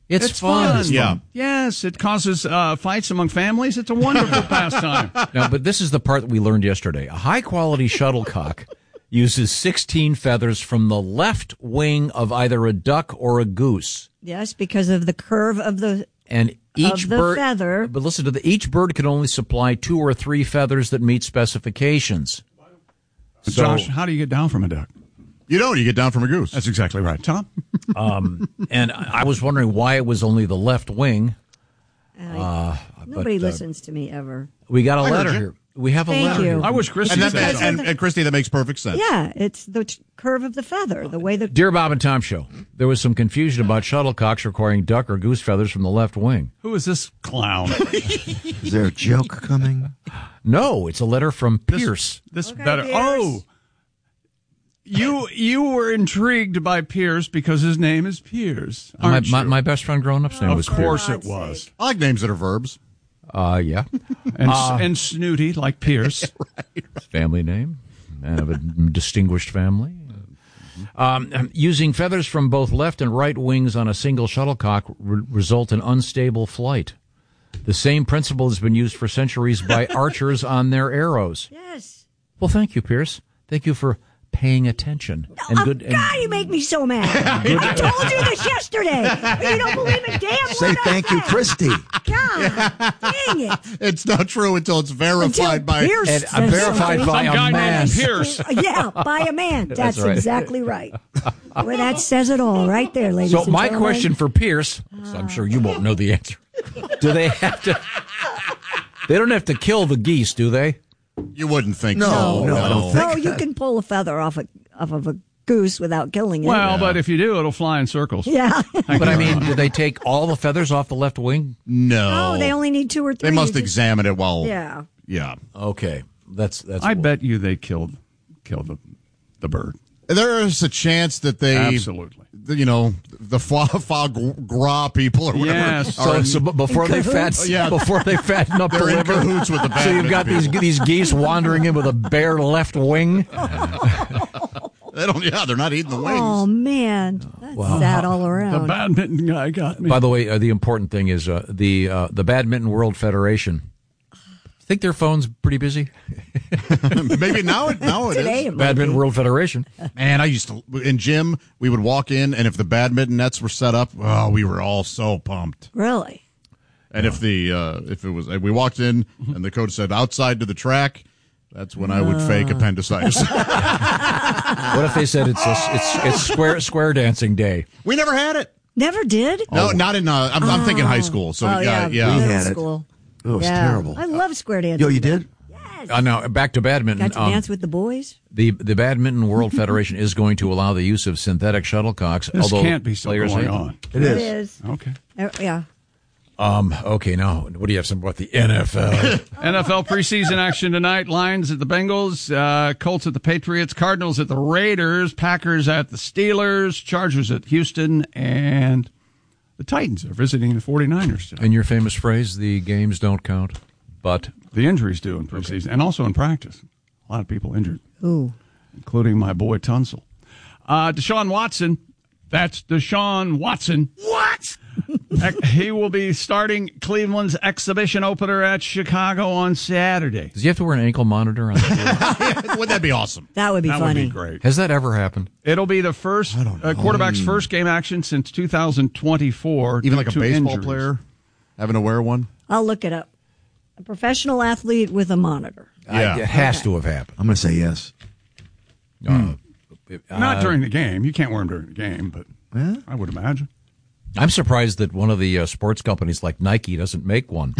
It's, It's fun. fun. It's Yeah. fun. Yes, it causes uh, fights among families. It's a wonderful pastime. Now, but this is the part that we learned yesterday. A high-quality shuttlecock uses sixteen feathers from the left wing of either a duck or a goose. Yes, because of the curve of the And each of the bird, feather. But listen to the each bird can only supply two or three feathers that meet specifications. So- Josh, how do you get down from a duck? You don't. You get down from a goose. That's exactly right. Tom? Um, and I was wondering why it was only the left wing. Uh, Nobody but, uh, listens to me ever. We got a I heard letter you. here. We have a Thank letter you. here. I wish Christy And, said that, so. and, and Christy, that makes perfect sense. Yeah, it's the t- curve of the feather, the way the Dear Bob and Tom Show, there was some confusion about shuttlecocks requiring duck or goose feathers from the left wing. Who is this clown? Is there a joke coming? No, it's a letter from Pierce. This Okay, better. Pierce. Oh, you you were intrigued by Pierce because his name is Pierce. My, Aren't my, you? my best friend growing up's name of was course Pierce. it was. I like names that are verbs. Uh, yeah. And, Uh, and snooty like Pierce. Family name, man of a distinguished family. Um, using feathers from both left and right wings on a single shuttlecock re- result in unstable flight. The same principle has been used for centuries by archers on their arrows. yes. Well, thank you, Pierce. Thank you for paying attention. And oh, good. And, God, you make me so mad. I told you this yesterday. But you don't believe a damn word Say I thank you, said. Christy. God, dang it. It's not true until it's verified Until by. Pierce and, uh, says verified something. by Some a guy man. named Pierce. Yeah, by a man. That's, That's right. exactly right. Well, that says it all right there, ladies So and my gentlemen. question for Pierce, so I'm sure you won't know the answer. Do they have to? They don't have to kill the geese, do they? You wouldn't think No, so. no, I don't No, you can pull a feather off, a, off of a goose without killing it. Well, but if you do, it'll fly in circles. yeah. But I mean, do they take all the feathers off the left wing? No. Oh, they only need two or three. They must You just- examine it while. Yeah. Yeah. Okay, that's that's. I bet you they killed killed the, the bird. There is a chance that they. Absolutely. You know, the foie gras people or whatever. Yes. are So, in- so b- before they fat, Oh, yeah. before they fatten up the They're in liver, cahoots with the so you've badminton got these people. these geese wandering in with a bare left wing. They don't. Yeah, they're not eating the wings. Oh, man. That's Wow. sad all The around. badminton guy got me. By the way, uh, the important thing is uh, the uh, the Badminton World Federation. Think their phone's pretty busy? Maybe now it now it Today is. it might Badminton be. World Federation. Man, I used to in gym. We would walk in, and if the badminton nets were set up, oh, we were all so pumped. Really? And if the uh, if it was, if we walked in, and the coach said outside to the track, that's when I would fake appendicitis. What if they said it's a, it's it's square square dancing day? We never had it. Never did? No, not in. Uh, I'm, I'm thinking high school. So Oh, yeah, yeah. yeah. We Middle had it. school. Oh, it was Yeah. terrible. I love square dancing. Yo, you did? Uh, now back to badminton. Got to Um, dance with the boys? the the Badminton World Federation is going to allow the use of synthetic shuttlecocks. This although can't be still players going hate them. on. It It is. is. Okay. Uh, yeah. Um. Okay. Now, what do you have? Some about the N F L? N F L preseason action tonight. Lions at the Bengals, uh, Colts at the Patriots, Cardinals at the Raiders, Packers at the Steelers, Chargers at Houston, and the Titans are visiting the 49ers tonight. In your famous phrase, the games don't count, but The injuries do in preseason and also in practice. A lot of people injured, Ooh. including my boy Tunsil. Uh, Deshaun Watson. That's Deshaun Watson. What? He will be starting Cleveland's exhibition opener at Chicago on Saturday. does he have to wear an ankle monitor on the field? Would that be awesome? That would be That funny. would be great. Has that ever happened? It'll be the first uh, quarterback's first game action since two thousand twenty-four. Even like a due to baseball injuries. player having to wear one. I'll look it up. A professional athlete with a monitor. Yeah. I, it has to have happened. I'm going to say yes. Uh, Not uh, during the game. You can't wear them during the game, but Yeah. I would imagine. I'm surprised that one of the uh, sports companies like Nike doesn't make one.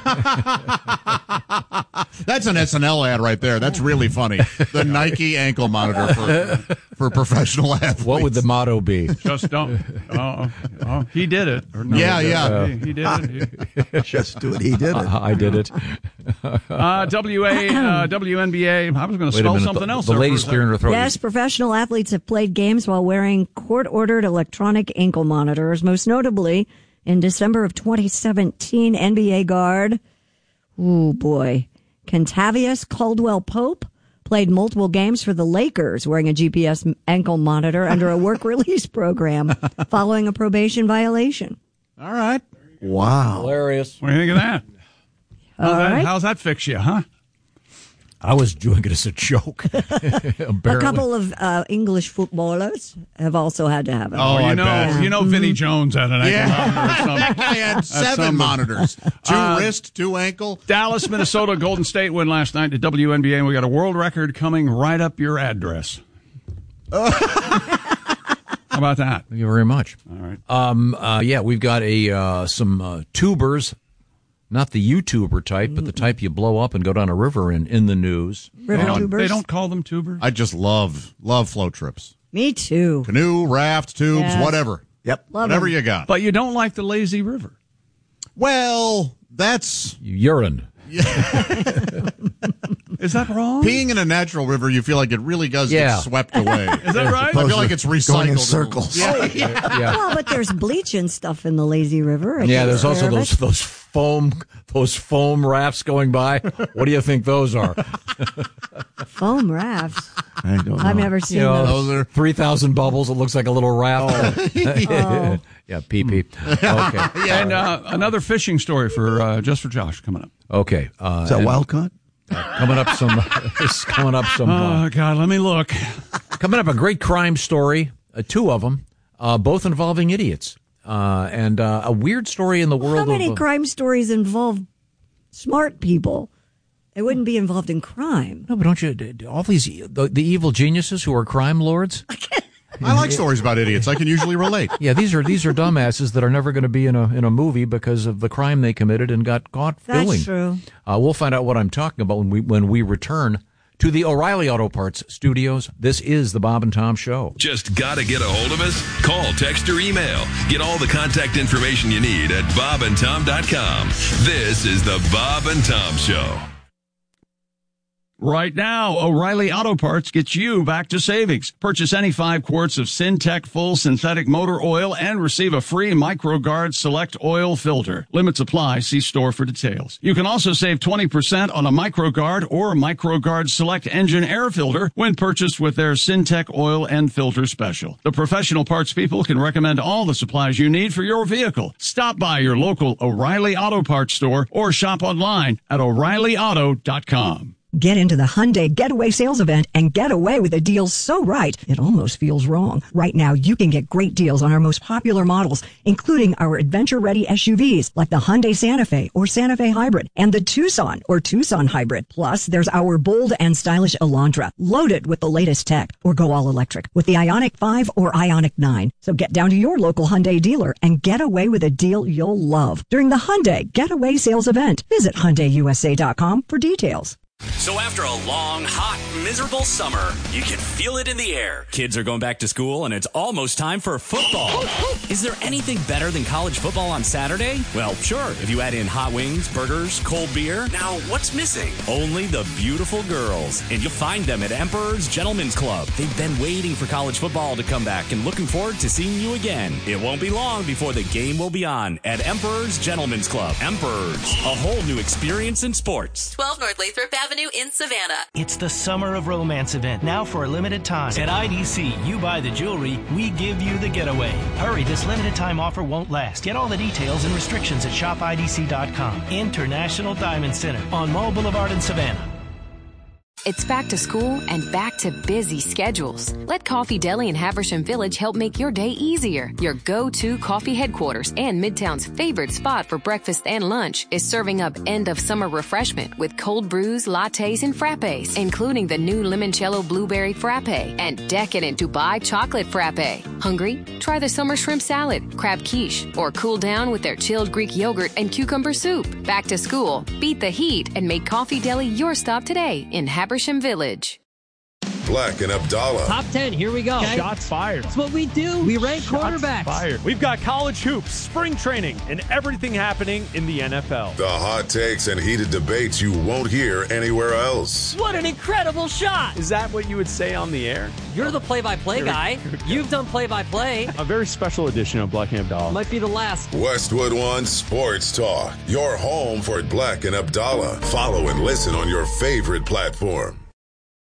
That's an S N L ad right there. That's really funny. The Nike ankle monitor for, for professional athletes. What would the motto be? Just don't. Oh, oh, he did it. Or no, Yeah, he did yeah. it. He, he did it. He- Just do it. He did it. Uh, I did it. Uh, W A, uh, W N B A. I was going to Wait a spell minute. something the, else. The there lady's for a clearing her throat. Yes, professional athletes have played games while wearing court-ordered electronic ankle monitors, most notably in December of twenty seventeen, N B A guard, ooh boy, Kentavious Caldwell-Pope played multiple games for the Lakers wearing a G P S ankle monitor under a work release program following a probation violation. All right. Wow. Hilarious. What do you think of that? How's, All that, right. how's that fix you, huh? I was doing it as a joke. A couple of uh, English footballers have also had to have it. Oh, you I know, bet. you know, Vinnie Jones had an ankle Yeah. monitor or something. That guy had That's seven something. monitors. Two Uh, wrist, two ankle. Dallas, Minnesota, Golden State win last night at W N B A, and we got a world record coming right up your address. How about that? Thank you very much. All right. Um, uh, yeah, we've got a uh, some uh, tubers, not the YouTuber type, but the type you blow up and go down a river in, in the news. River They don't, tubers. they don't call them tubers? I just love love float trips. Me too. Canoe, raft, tubes, Yes. whatever. Yep. Love Whatever 'em. you got. But you don't like the lazy river. Well, that's Urine. Is that wrong? peeing in a natural river. You feel like it really does Yeah. get swept away. Is that right? I feel like it's recycled. Going in circles. Yeah. Yeah. Well, but there's bleach and stuff in the lazy river. I Yeah, take there's care also of those it. those foam those foam rafts going by. What do you think those are? foam rafts. I don't know. I've never seen You know, those. those are three thousand bubbles. It looks like a little raft. Oh. Yeah, pee pee. Okay. And uh, another fishing story for uh, just for Josh coming up. Okay. Uh, Is that and wild caught? coming up some. coming up some. Uh, Oh God, let me look. Coming up, a great crime story, uh, two of them, uh, both involving idiots, uh, and uh, a weird story in the world How many of. Uh, crime stories involve smart people? They wouldn't be involved in crime. no, but don't you? All these the, the evil geniuses who are crime lords. I like stories about idiots. I can usually relate. Yeah, these are these are dumbasses that are never going to be in a in a movie because of the crime they committed and got caught That's doing. true. Uh, we'll find out what I'm talking about when we when we return to the O'Reilly Auto Parts studios. This is the Bob and Tom Show. Just gotta get a hold of us? Call, text, or email. Get all the contact information you need at bob and tom dot com. This is the Bob and Tom Show. Right now, O'Reilly Auto Parts gets you back to savings. Purchase any five quarts of Syntec full synthetic motor oil and receive a free MicroGuard Select oil filter. Limits apply. See store for details. You can also save twenty percent on a MicroGuard or MicroGuard Select engine air filter when purchased with their Syntec oil and filter special. The professional parts people can recommend all the supplies you need for your vehicle. Stop by your local O'Reilly Auto Parts store or shop online at o'reilly auto dot com. Get into the Hyundai Getaway Sales Event and get away with a deal so right, it almost feels wrong. Right now, you can get great deals on our most popular models, including our adventure-ready S U Vs like the Hyundai Santa Fe or Santa Fe Hybrid and the Tucson or Tucson Hybrid. Plus, there's our bold and stylish Elantra, loaded with the latest tech, or go all electric with the Ioniq five or Ioniq nine. So get down to your local Hyundai dealer and get away with a deal you'll love during the Hyundai Getaway Sales Event. Visit Hyundai U S A dot com for details. So after a long, hot, miserable summer, you can feel it in the air. Kids are going back to school, and it's almost time for football. Is there anything better than college football on Saturday? Well, sure, if you add in hot wings, burgers, cold beer. Now, what's missing? Only the beautiful girls. And you'll find them at Emperor's Gentlemen's Club. They've been waiting for college football to come back and looking forward to seeing you again. It won't be long before the game will be on at Emperor's Gentlemen's Club. Emperor's, a whole new experience in sports. twelve North Lathrop Avenue in Savannah. It's the Summer of Romance event, now for a limited time. At I D C, you buy the jewelry, we give you the getaway. Hurry, this limited time offer won't last. Get all the details and restrictions at shop I D C dot com. International Diamond Center on Mall Boulevard in Savannah. It's back to school and back to busy schedules. Let Coffee Deli in Haversham Village help make your day easier. Your go-to coffee headquarters and Midtown's favorite spot for breakfast and lunch is serving up end-of-summer refreshment with cold brews, lattes, and frappes, including the new limoncello blueberry frappe and decadent Dubai chocolate frappe. Hungry? Try the summer shrimp salad, crab quiche, or cool down with their chilled Greek yogurt and cucumber soup. Back to school, beat the heat, and make Coffee Deli your stop today in Haversham Village. Black and Abdallah. Top ten, here we go. Okay. Shots fired. That's what we do. We rank Shots quarterbacks. Fired. We've got college hoops, spring training, and everything happening in the N F L. The hot takes and heated debates you won't hear anywhere else. What an incredible shot. Is that what you would say on the air? You're the play-by-play guy. You've done play-by-play. A very special edition of Black and Abdallah. Might be the last. Westwood One Sports Talk. Your home for Black and Abdallah. Follow and listen on your favorite platform.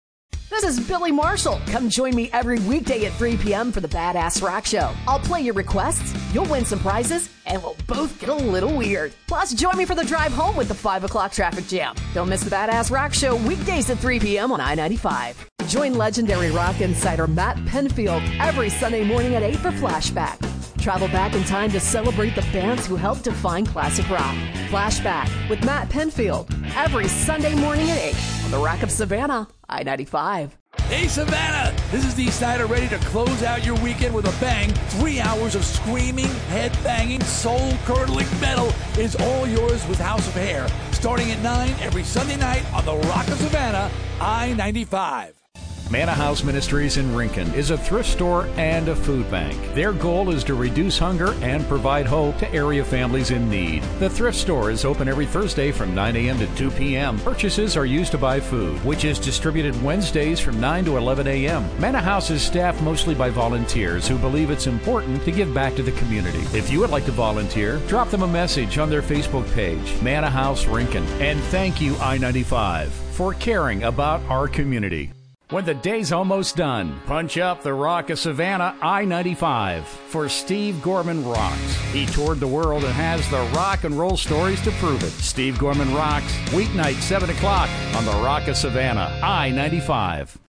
This is Billy Marshall. Come join me every weekday at three p.m. for the Badass Rock Show. I'll play your requests, you'll win some prizes, and we'll both get a little weird. Plus, join me for the drive home with the five o'clock traffic jam. Don't miss the Badass Rock Show weekdays at three p.m. on I ninety-five. Join legendary rock insider Matt Penfield every Sunday morning at eight for Flashback. Travel back in time to celebrate the bands who helped define classic rock. Flashback with Matt Penfield every Sunday morning at eight on the Rock of Savannah, I ninety-five. Hey, Savannah! This is Dee Snider ready to close out your weekend with a bang. Three hours of screaming, head-banging, soul-curdling metal is all yours with House of Hair. Starting at nine every Sunday night on the Rock of Savannah, I ninety-five. Manna House Ministries in Rincon is a thrift store and a food bank. Their goal is to reduce hunger and provide hope to area families in need. The thrift store is open every Thursday from nine a.m. to two p.m. Purchases are used to buy food, which is distributed Wednesdays from nine to eleven a.m. Manna House is staffed mostly by volunteers who believe it's important to give back to the community. If you would like to volunteer, drop them a message on their Facebook page, Manna House Rincon. And thank you, I ninety-five, for caring about our community. When the day's almost done, punch up the Rock of Savannah, I ninety-five, for Steve Gorman Rocks. He toured the world and has the rock and roll stories to prove it. Steve Gorman Rocks, weeknight, seven o'clock on the Rock of Savannah, I ninety-five.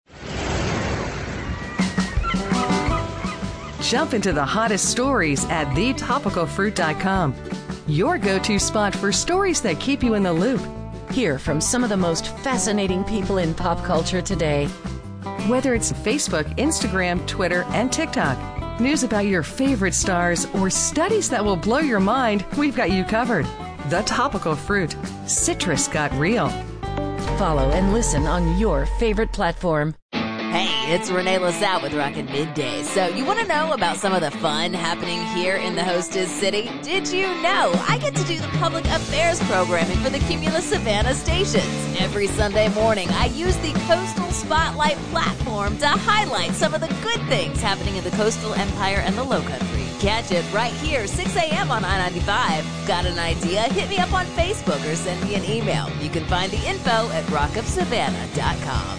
Jump into the hottest stories at the topical fruit dot com. Your go-to spot for stories that keep you in the loop. Hear from some of the most fascinating people in pop culture today. Whether it's Facebook, Instagram, Twitter, and TikTok, news about your favorite stars, or studies that will blow your mind, we've got you covered. The Topical Fruit. Citrus got real. Follow and listen on your favorite platform. Hey, it's Renee LaSalle with Rockin' Midday. So you want to know about some of the fun happening here in the hostess city? Did you know I get to do the public affairs programming for the Cumulus Savannah stations? Every Sunday morning, I use the Coastal Spotlight platform to highlight some of the good things happening in the coastal empire and the Lowcountry. Catch it right here, six a.m. on I ninety-five. Got an idea? Hit me up on Facebook or send me an email. You can find the info at rock of savannah dot com.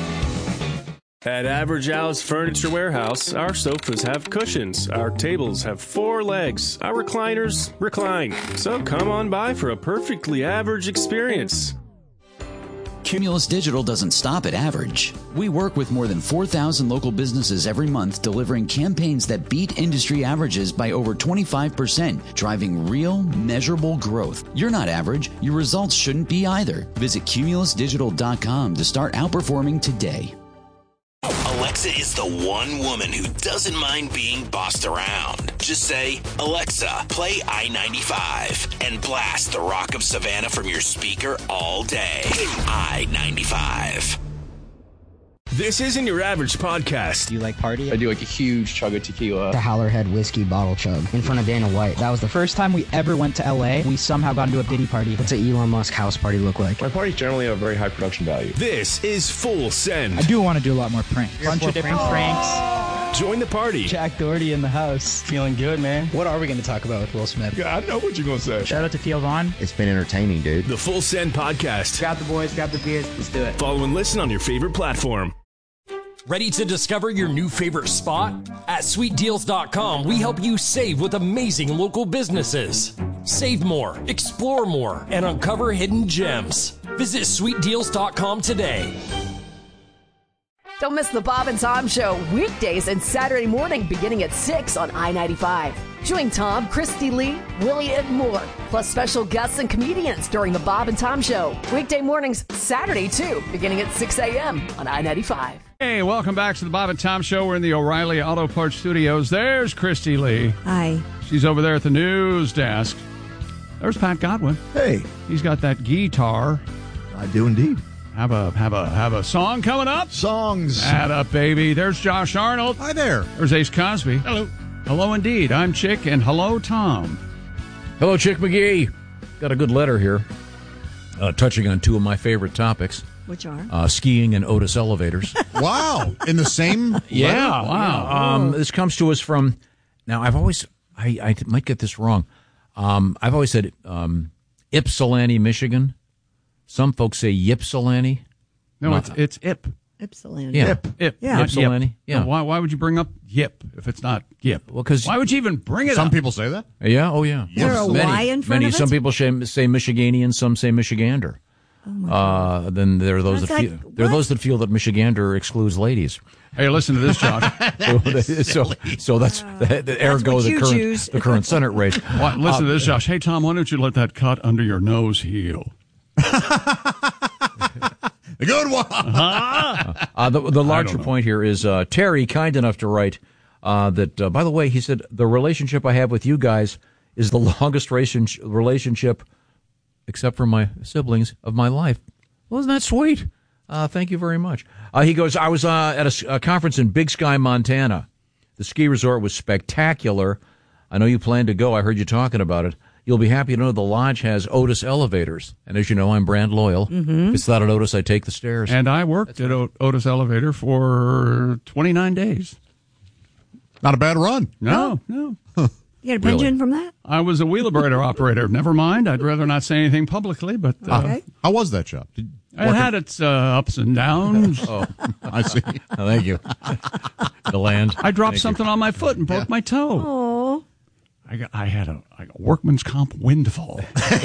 At Average Al's Furniture Warehouse, our sofas have cushions, our tables have four legs, our recliners recline. So come on by for a perfectly average experience. Cumulus Digital doesn't stop at average. We work with more than four thousand local businesses every month, delivering campaigns that beat industry averages by over twenty-five percent, driving real, measurable growth. You're not average. Your results shouldn't be either. Visit cumulus digital dot com to start outperforming today. Alexa is the one woman who doesn't mind being bossed around. Just say, Alexa, play I ninety-five, and blast the Rock of Savannah from your speaker all day. I ninety-five. This isn't your average podcast. Do you like party? I do like a huge chug of tequila. The Howlerhead whiskey bottle chug in front of Dana White. That was the first time we ever went to L A. We somehow got into a biddy party. What's an Elon Musk house party look like? My parties generally have very high production value. This is Full Send. I do want to do a lot more pranks. A bunch of different pranks. pranks. Join the party. Jack Doherty in the house. Feeling good, man. What are we going to talk about with Will Smith? Yeah, I know what you're going to say. Shout out to Theo Vaughn. It's been entertaining, dude. The Full Send podcast. Grab the boys, grab the beers. Let's do it. Follow and listen on your favorite platform. Ready to discover your new favorite spot? At sweet deals dot com, we help you save with amazing local businesses. Save more, explore more, and uncover hidden gems. Visit sweet deals dot com today. Don't miss the Bob and Tom Show weekdays and Saturday morning beginning at six on I ninety-five. Join Tom, Christy Lee, Willie, and more, plus special guests and comedians during the Bob and Tom Show. Weekday mornings, Saturday too, beginning at six a.m. on I ninety-five. Hey, welcome back to the Bob and Tom Show. We're in the O'Reilly Auto Parts Studios. There's Christy Lee. Hi. She's over there at the news desk. There's Pat Godwin. Hey. He's got that guitar. I do indeed. Have a have a have a song coming up. Songs. Add up, baby. There's Josh Arnold. Hi there. There's Ace Cosby. Hello. Hello indeed. I'm Chick, and hello Tom. Hello, Chick McGee. Got a good letter here, uh, touching on two of my favorite topics. Which are? Uh, skiing and Otis elevators. Wow. In the same Yeah. letter? Wow. Um, this comes to us from, now I've always, I, I might get this wrong. Um, I've always said um, Ypsilanti, Michigan. Some folks say Ypsilanti. No, Uh, it's it's Ip. Ypsilanti. Yeah. Yip. Yip. Yeah. Not Ypsilanti. Yip. Yeah. Now, why, why would you bring up Yip if it's not Yip? Well, because why would you even bring it Some up? people say that. Yeah, oh yeah. Is there a many, Y in front many. of it? Some people say, say Michiganian, some say Michigander. Oh my uh, then there are those That's that like, feel, there are those that feel that Michigander excludes ladies. Hey, listen to this, Josh. so, so that's the, the ergo what the you current choose. the current Senate race. Why, listen Uh, to this, Josh. Hey, Tom, why don't you let that cut under your nose heal? A good one. Uh-huh. Uh, the, the larger know. point here is uh, Terry, kind enough to write uh, that, uh, by the way, he said, the relationship I have with you guys is the longest ration- relationship, except for my siblings, of my life. Well, isn't that sweet? Uh, thank you very much. Uh, he goes, I was uh, at a, a conference in Big Sky, Montana. The ski resort was spectacular. I know you plan to go. I heard you talking about it. You'll be happy to know the lodge has Otis elevators. And as you know, I'm brand loyal. Mm-hmm. If it's not at Otis, I take the stairs. And I worked at o- Otis Elevator for twenty-nine days. Not a bad run. No, no. You get a pension from that? I was a wheelabrator operator. Never mind. I'd rather not say anything publicly, but uh, Okay. How was that job? Did, it had its uh, ups and downs. Oh, I see. oh, thank you. The land. I dropped Thank something on my foot and broke my toe. Oh. I got, I had a, a workman's comp windfall.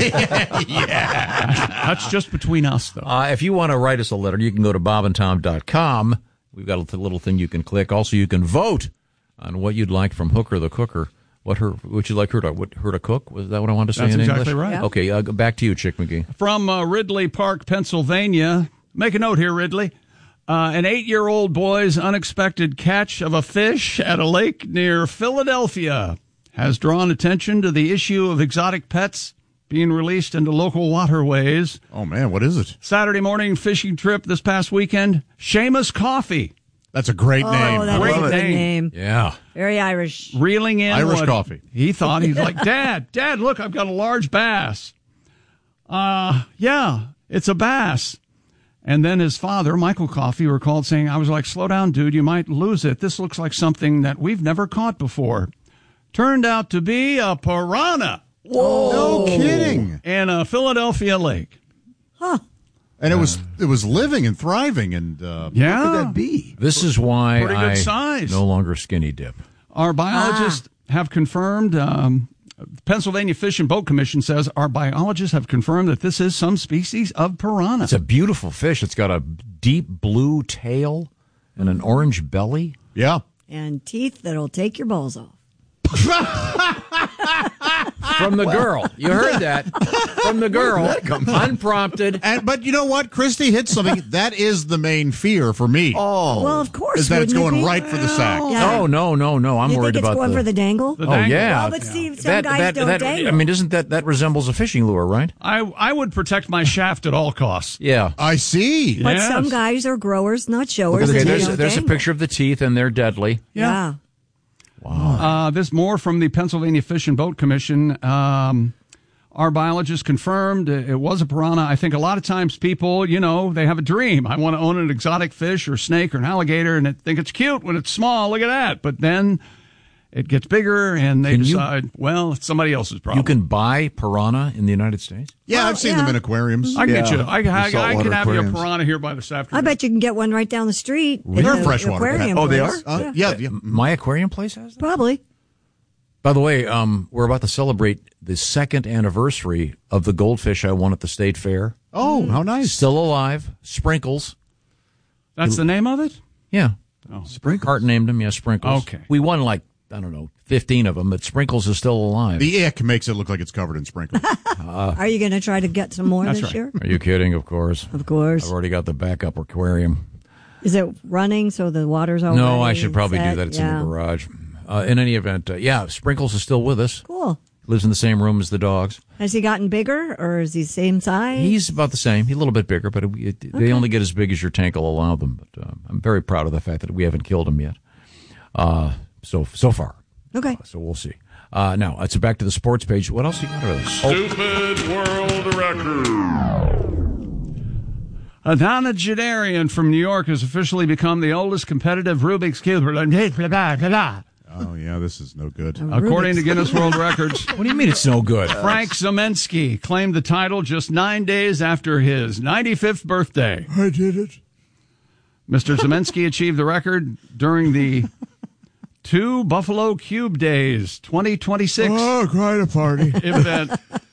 yeah. That's just between us, though. Uh, if you want to write us a letter, you can go to bob and tom dot com. We've got a little thing you can click. Also, you can vote on what you'd like from Hooker the Cooker. What her? Would you like her to what, her to cook? Was that what I wanted to say That's in exactly English? right. Yeah. Okay, uh, go back to you, Chick McGee. From uh, Ridley Park, Pennsylvania. Make a note here, Ridley. Uh, an eight-year-old boy's unexpected catch of a fish at a lake near Philadelphia has drawn attention to the issue of exotic pets being released into local waterways. Oh, man, what is it? Saturday morning fishing trip this past weekend. Seamus Coffee. That's a great Oh, name. that's Great a good name. name. Yeah. Very Irish. Reeling in Irish what coffee. He thought, he's like, Dad, Dad, look, I've got a large bass. Uh, yeah, it's a bass. And then his father, Michael Coffey, recalled saying, I was like, slow down, dude, you might lose it. This looks like something that we've never caught before. Turned out to be a piranha. Whoa. No kidding. In a Philadelphia lake. Huh. And it was it was living and thriving. And uh, Yeah. what could that be? This is why Pretty good I size. no longer skinny dip. Our biologists have confirmed, um, Pennsylvania Fish and Boat Commission says our biologists have confirmed that this is some species of piranha. It's a beautiful fish. It's got a deep blue tail and an orange belly. Yeah. And teeth that'll take your balls off. From the girl. You heard that. From the girl. Unprompted. And, but you know what? Christy hit something. That is the main fear for me. Oh. Well, of course. Is that it's wouldn't it going be? right for the sack. Yeah. No, no, no, no. I'm you worried think it's about going the, for the dangle? The Oh, dangle. yeah. Well, but see, some that, guys that, don't that, dangle. I mean, isn't that, that resembles a fishing lure, right? I I would protect my shaft at all costs. Yeah. I see. But Yes. some guys are growers, not showers. Okay, and they there's, don't there's a dangle. picture of the teeth, and they're deadly. Yeah. Uh, this more from the Pennsylvania Fish and Boat Commission. Um, our biologists confirmed it was a piranha. I think a lot of times people, you know, they have a dream. I want to own an exotic fish or snake or an alligator, and they think it's cute when it's small. Look at that. But then it gets bigger, and they Can you- decide, well, it's somebody else's problem. You can buy piranha in the United States? Yeah, Well, I've seen yeah. them in aquariums. I can Yeah. get you. I, I, The I, saltwater can have you a aquariums. piranha here by this I afternoon. bet you can get one right down the street. in They're the freshwater. aquarium Oh, they place. are? Uh, yeah. yeah. My aquarium place has that? Probably. By the way, um, we're about to celebrate the second anniversary of the goldfish I won at the state fair. Oh, how nice. Still alive. Sprinkles. That's the name of it? Yeah. Oh. Sprinkles. Hart named him, yeah, Sprinkles. Okay. We won like, I don't know, fifteen of them, but Sprinkles is still alive. The ick makes it look like it's covered in sprinkles. Uh, Are you going to try to get some more That's this right. year? Are you kidding? Of course. Of course. I've already got the backup aquarium. Is it running so the water's already No, I should probably set? do that. It's Yeah. in the garage. Uh, in any event, uh, yeah, Sprinkles is still with us. Cool. Lives in the same room as the dogs. Has he gotten bigger, or is he same size? He's about the same. He's a little bit bigger, but it, it, they Okay. only get as big as your tank will allow them. But uh, I'm very proud of the fact that we haven't killed him yet. Uh, so so far. Okay. Uh, so we'll see. Uh, now, let's back to the sports page. What else you got over there? Stupid world record. Adana Jadarian from New York has officially become the oldest competitive Rubik's Cube. Oh, yeah, this is no good. According to Guinness World Records. What do you mean it's no good? Frank Zemensky claimed the title just nine days after his ninety-fifth birthday. I did it. Mister Zemensky achieved the record during the two Buffalo Cube Days twenty twenty-six Oh, quite a party. event.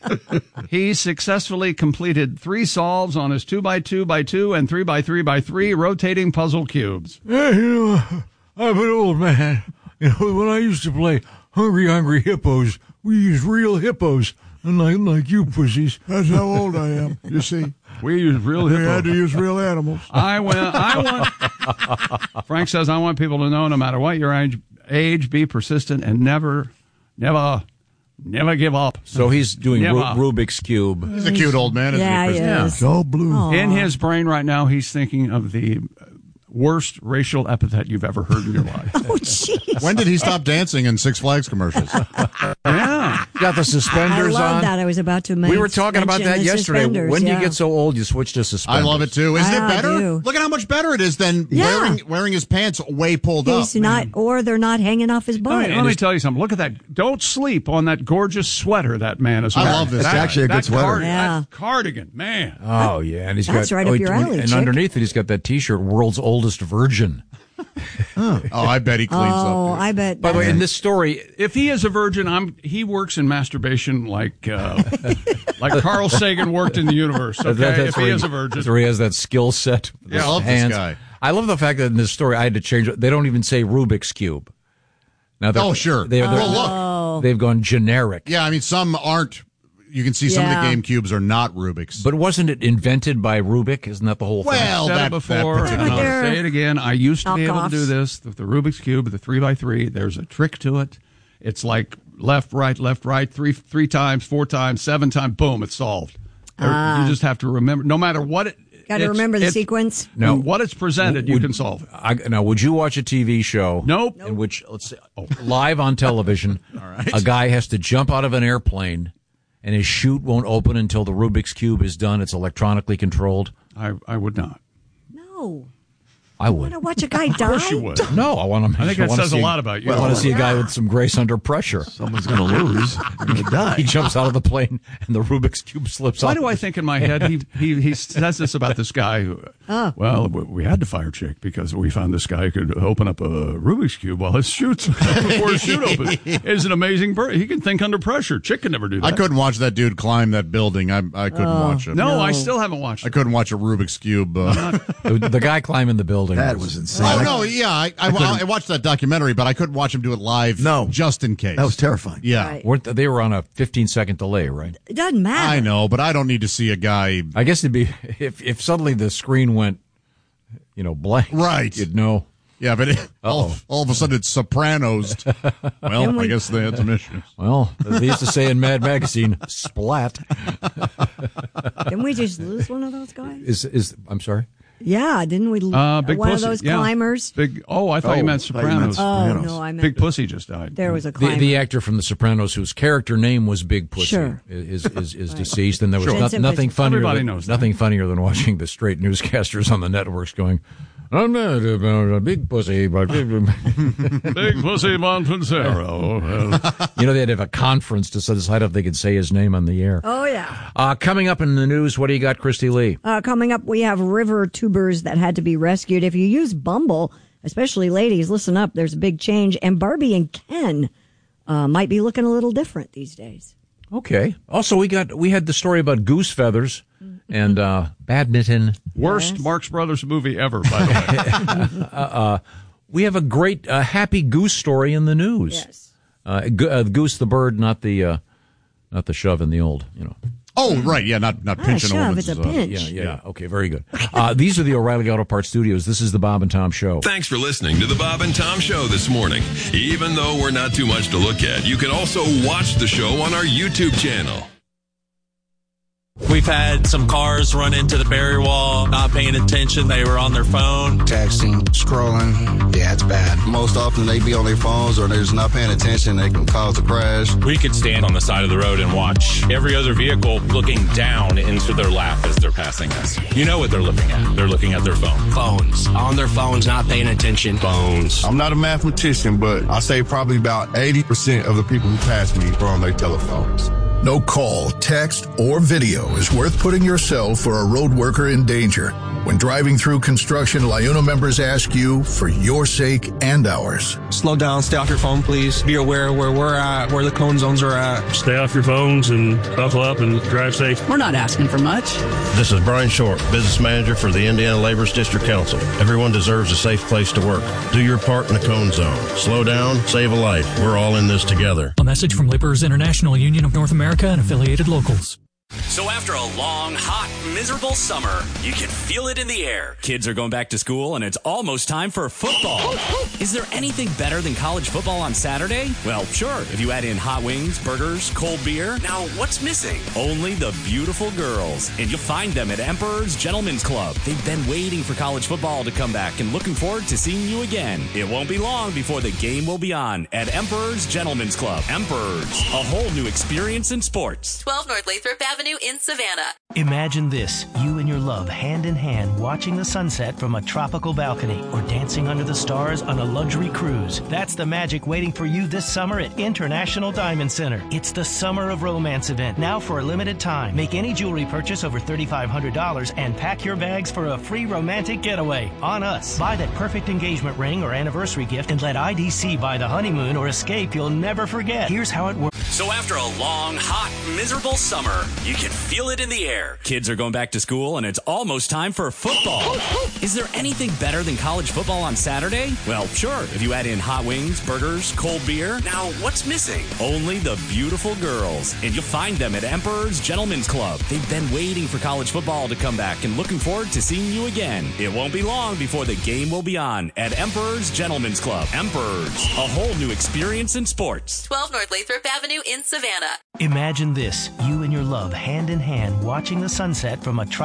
He successfully completed three solves on his two by two by two and three by three by three rotating puzzle cubes. Hey, you know, I'm an old man. You know, when I used to play Hungry Hungry Hippos, we used real hippos, unlike like you pussies. That's how old I am, you see. We use real We hippos. had to use real animals. I went, I want, Frank says, I want people to know no matter what your age, age be persistent and never, never, never give up. So he's doing Never. Ru- Rubik's Cube. He's a cute old man. Isn't Yeah, he, he Kristen? is. So blue. Aw. In his brain right now, he's thinking of the worst racial epithet you've ever heard in your life. Oh, jeez. When did he stop dancing in Six Flags commercials? Yeah. Got the I suspenders love on. that. I was about to mention. We were talking about that yesterday. When do yeah. you get so old you switch to I suspenders? love it too. Is I it better? do. Look at how much better it is than Yeah. wearing wearing his pants way pulled He's up. not, or they're not hanging off his Let butt. me, let me tell you something. Look at that. Don't sleep on that gorgeous sweater that man is I wearing. love this. It's That- actually a good that sweater. card- Yeah. that cardigan, man. Oh, yeah. And he's That's got, right oh, up your and- alley, And chick. underneath it, he's got that T-shirt, World's Oldest Virgin. Oh, I bet he cleans Oh, up. I bet. By the way, that's- in this story, If he is a virgin, I'm. He works in masturbation like uh, like Carl Sagan worked in the universe. Okay, that- that's if he where is a virgin. that's where he has that skill set. with Yeah, I his love this hands. guy. I love the fact that in this story, I had to change it. They don't even say Rubik's Cube. Now, they're- Oh, sure. They're, they're, Well, look. They've gone generic. Yeah, I mean, some aren't. You can see some Yeah. of the game cubes are not Rubik's. But wasn't it invented by Rubik? Isn't that the whole thing? Well, I've said that- it before, that and particular- I'll say it again. I used to be able to do Knockoffs. this with the Rubik's Cube, the three by three. There's a trick to it. It's like left, right, left, right, three three times, four times, seven times, boom, it's solved. There- Ah. You just have to remember, no matter what it Got to it's- remember the it's- sequence. No, what it's presented, you Would- can solve it. I, now, would you watch a T V show? Nope. In which, let's say, oh, live on television, a guy has to jump out of an airplane, and his chute won't open until the Rubik's Cube is done. It's electronically controlled. I, I would not. No. I I would. want to watch a guy die. Of course you would. No, I want to. I think that says a lot about you. I want to see a guy with some grace under pressure. Someone's going to lose. They're going to die. He jumps out of the plane, and the Rubik's Cube slips Why off. do I think in my head he he, he says this about this guy who, Oh. well, we we had to fire Chick because we found this guy could open up a Rubik's Cube while his chutes before his chute opens. Is an amazing bird. He can think under pressure. Chick can never do that. I couldn't watch that dude climb that building. I I couldn't Oh, watch it. No, I No. still haven't watched I it. couldn't watch a Rubik's Cube. Uh, the, the guy climbing the building. That was insane. oh no, yeah, I I, I watched that documentary, but I couldn't watch him do it live. No. just in case. That was terrifying. Yeah, Right. Weren't they, they were on a fifteen second delay, right? It doesn't matter. I know, but I don't need to see a guy. I guess it'd be if if suddenly the screen went, you know, blank. Right. You'd know. Yeah, but it, all, all of a sudden it's Sopranos. Well, Can we- I guess they had some issues. Well, as they used to say in Mad Magazine, splat. Didn't we just lose one of those guys? Is is I'm sorry. Yeah, didn't we? Uh, Big one Pussy. of those yeah. climbers. Big. Oh, I thought Oh, you meant I thought you meant Sopranos. Oh Sopranos. no, I meant Big Pussy just died. there was a The, climber. the actor from The Sopranos, whose character name was Big Pussy, Sure. is is, is deceased, and there was Sure. no- Vincent nothing Price. funnier. Everybody than, knows that. nothing funnier than watching the straight newscasters on the networks going, "I'm not a big pussy, but Big Pussy Montanzero. you know they'd have a conference to decide if they could say his name on the air." Oh yeah. Uh, coming up in the news, what do you got, Christy Lee? Uh, coming up, we have river tubers that had to be rescued. If you use Bumble, especially ladies, listen up. There's a big change, and Barbie and Ken uh, might be looking a little different these days. Okay. Also, we got we had the story about goose feathers and uh, badminton. Worst Yes. Marx Brothers movie ever, by the way. uh, uh, we have a great uh, happy goose story in the news. Yes. Uh, go- uh, goose the bird, not the uh, not the shove in the old. You know. Oh, right, yeah, not not Ah, pinching shove, a woman's. it's a uh, pinch. Yeah, yeah, yeah. Okay, very good. Uh, these are the O'Reilly Auto Parts Studios. This is the Bob and Tom Show. Thanks for listening to the Bob and Tom Show this morning. Even though we're not too much to look at, you can also watch the show on our YouTube channel. We've had some cars run into the barrier wall, not paying attention. They were on their phone. Texting, scrolling. Yeah, it's bad. Most often they be on their phones or they're just not paying attention. They can cause a crash. We could stand on the side of the road and watch every other vehicle looking down into their lap as they're passing us. You know what they're looking at. They're looking at their phone. Phones. On their phones, not paying attention. Phones. I'm not a mathematician, but I say probably about eighty percent of the people who pass me are on their telephones. No call, text, or video is worth putting yourself or a road worker in danger. When driving through construction, LIUNA members ask you for your sake and ours. Slow down, stay off your phone, please. Be aware where we're at, where the cone zones are at. Stay off your phones and buckle up and drive safe. We're not asking for much. This is Brian Short, business manager for the Indiana Labor's District Council. Everyone deserves a safe place to work. Do your part in the cone zone. Slow down, save a life. We're all in this together. A message from Laborers International Union of North America and affiliated locals. So after a long, hot, miserable summer, you can feel it in the air. Kids are going back to school, and it's almost time for football. Is there anything better than college football on Saturday? Well, sure, if you add in hot wings, burgers, cold beer. Now, what's missing? Only the beautiful girls. And you'll find them at Emperor's Gentlemen's Club. They've been waiting for college football to come back and looking forward to seeing you again. It won't be long before the game will be on at Emperor's Gentlemen's Club. Emperor's, a whole new experience in sports. twelve North Lathrop Avenue in Savannah. Imagine this, you and your love hand in hand watching the sunset from a tropical balcony or dancing under the stars on a luxury cruise. That's the magic waiting for you this summer at International Diamond Center. It's the Summer of Romance event, now for a limited time. Make any jewelry purchase over three thousand five hundred dollars and pack your bags for a free romantic getaway on us. Buy that perfect engagement ring or anniversary gift and let I D C buy the honeymoon or escape you'll never forget. Here's how it works. So after a long, hot, miserable summer, you can feel it in the air. Kids are going back to school, and it's almost time for football. Is there anything better than college football on Saturday? Well, sure, if you add in hot wings, burgers, cold beer. Now, what's missing? Only the beautiful girls. And you'll find them at Emperor's Gentlemen's Club. They've been waiting for college football to come back and looking forward to seeing you again. It won't be long before the game will be on at Emperor's Gentlemen's Club. Emperor's, a whole new experience in sports. twelve North Lathrop Avenue in Savannah. Imagine this, you and your love hand in hand watching the sunset from a tropical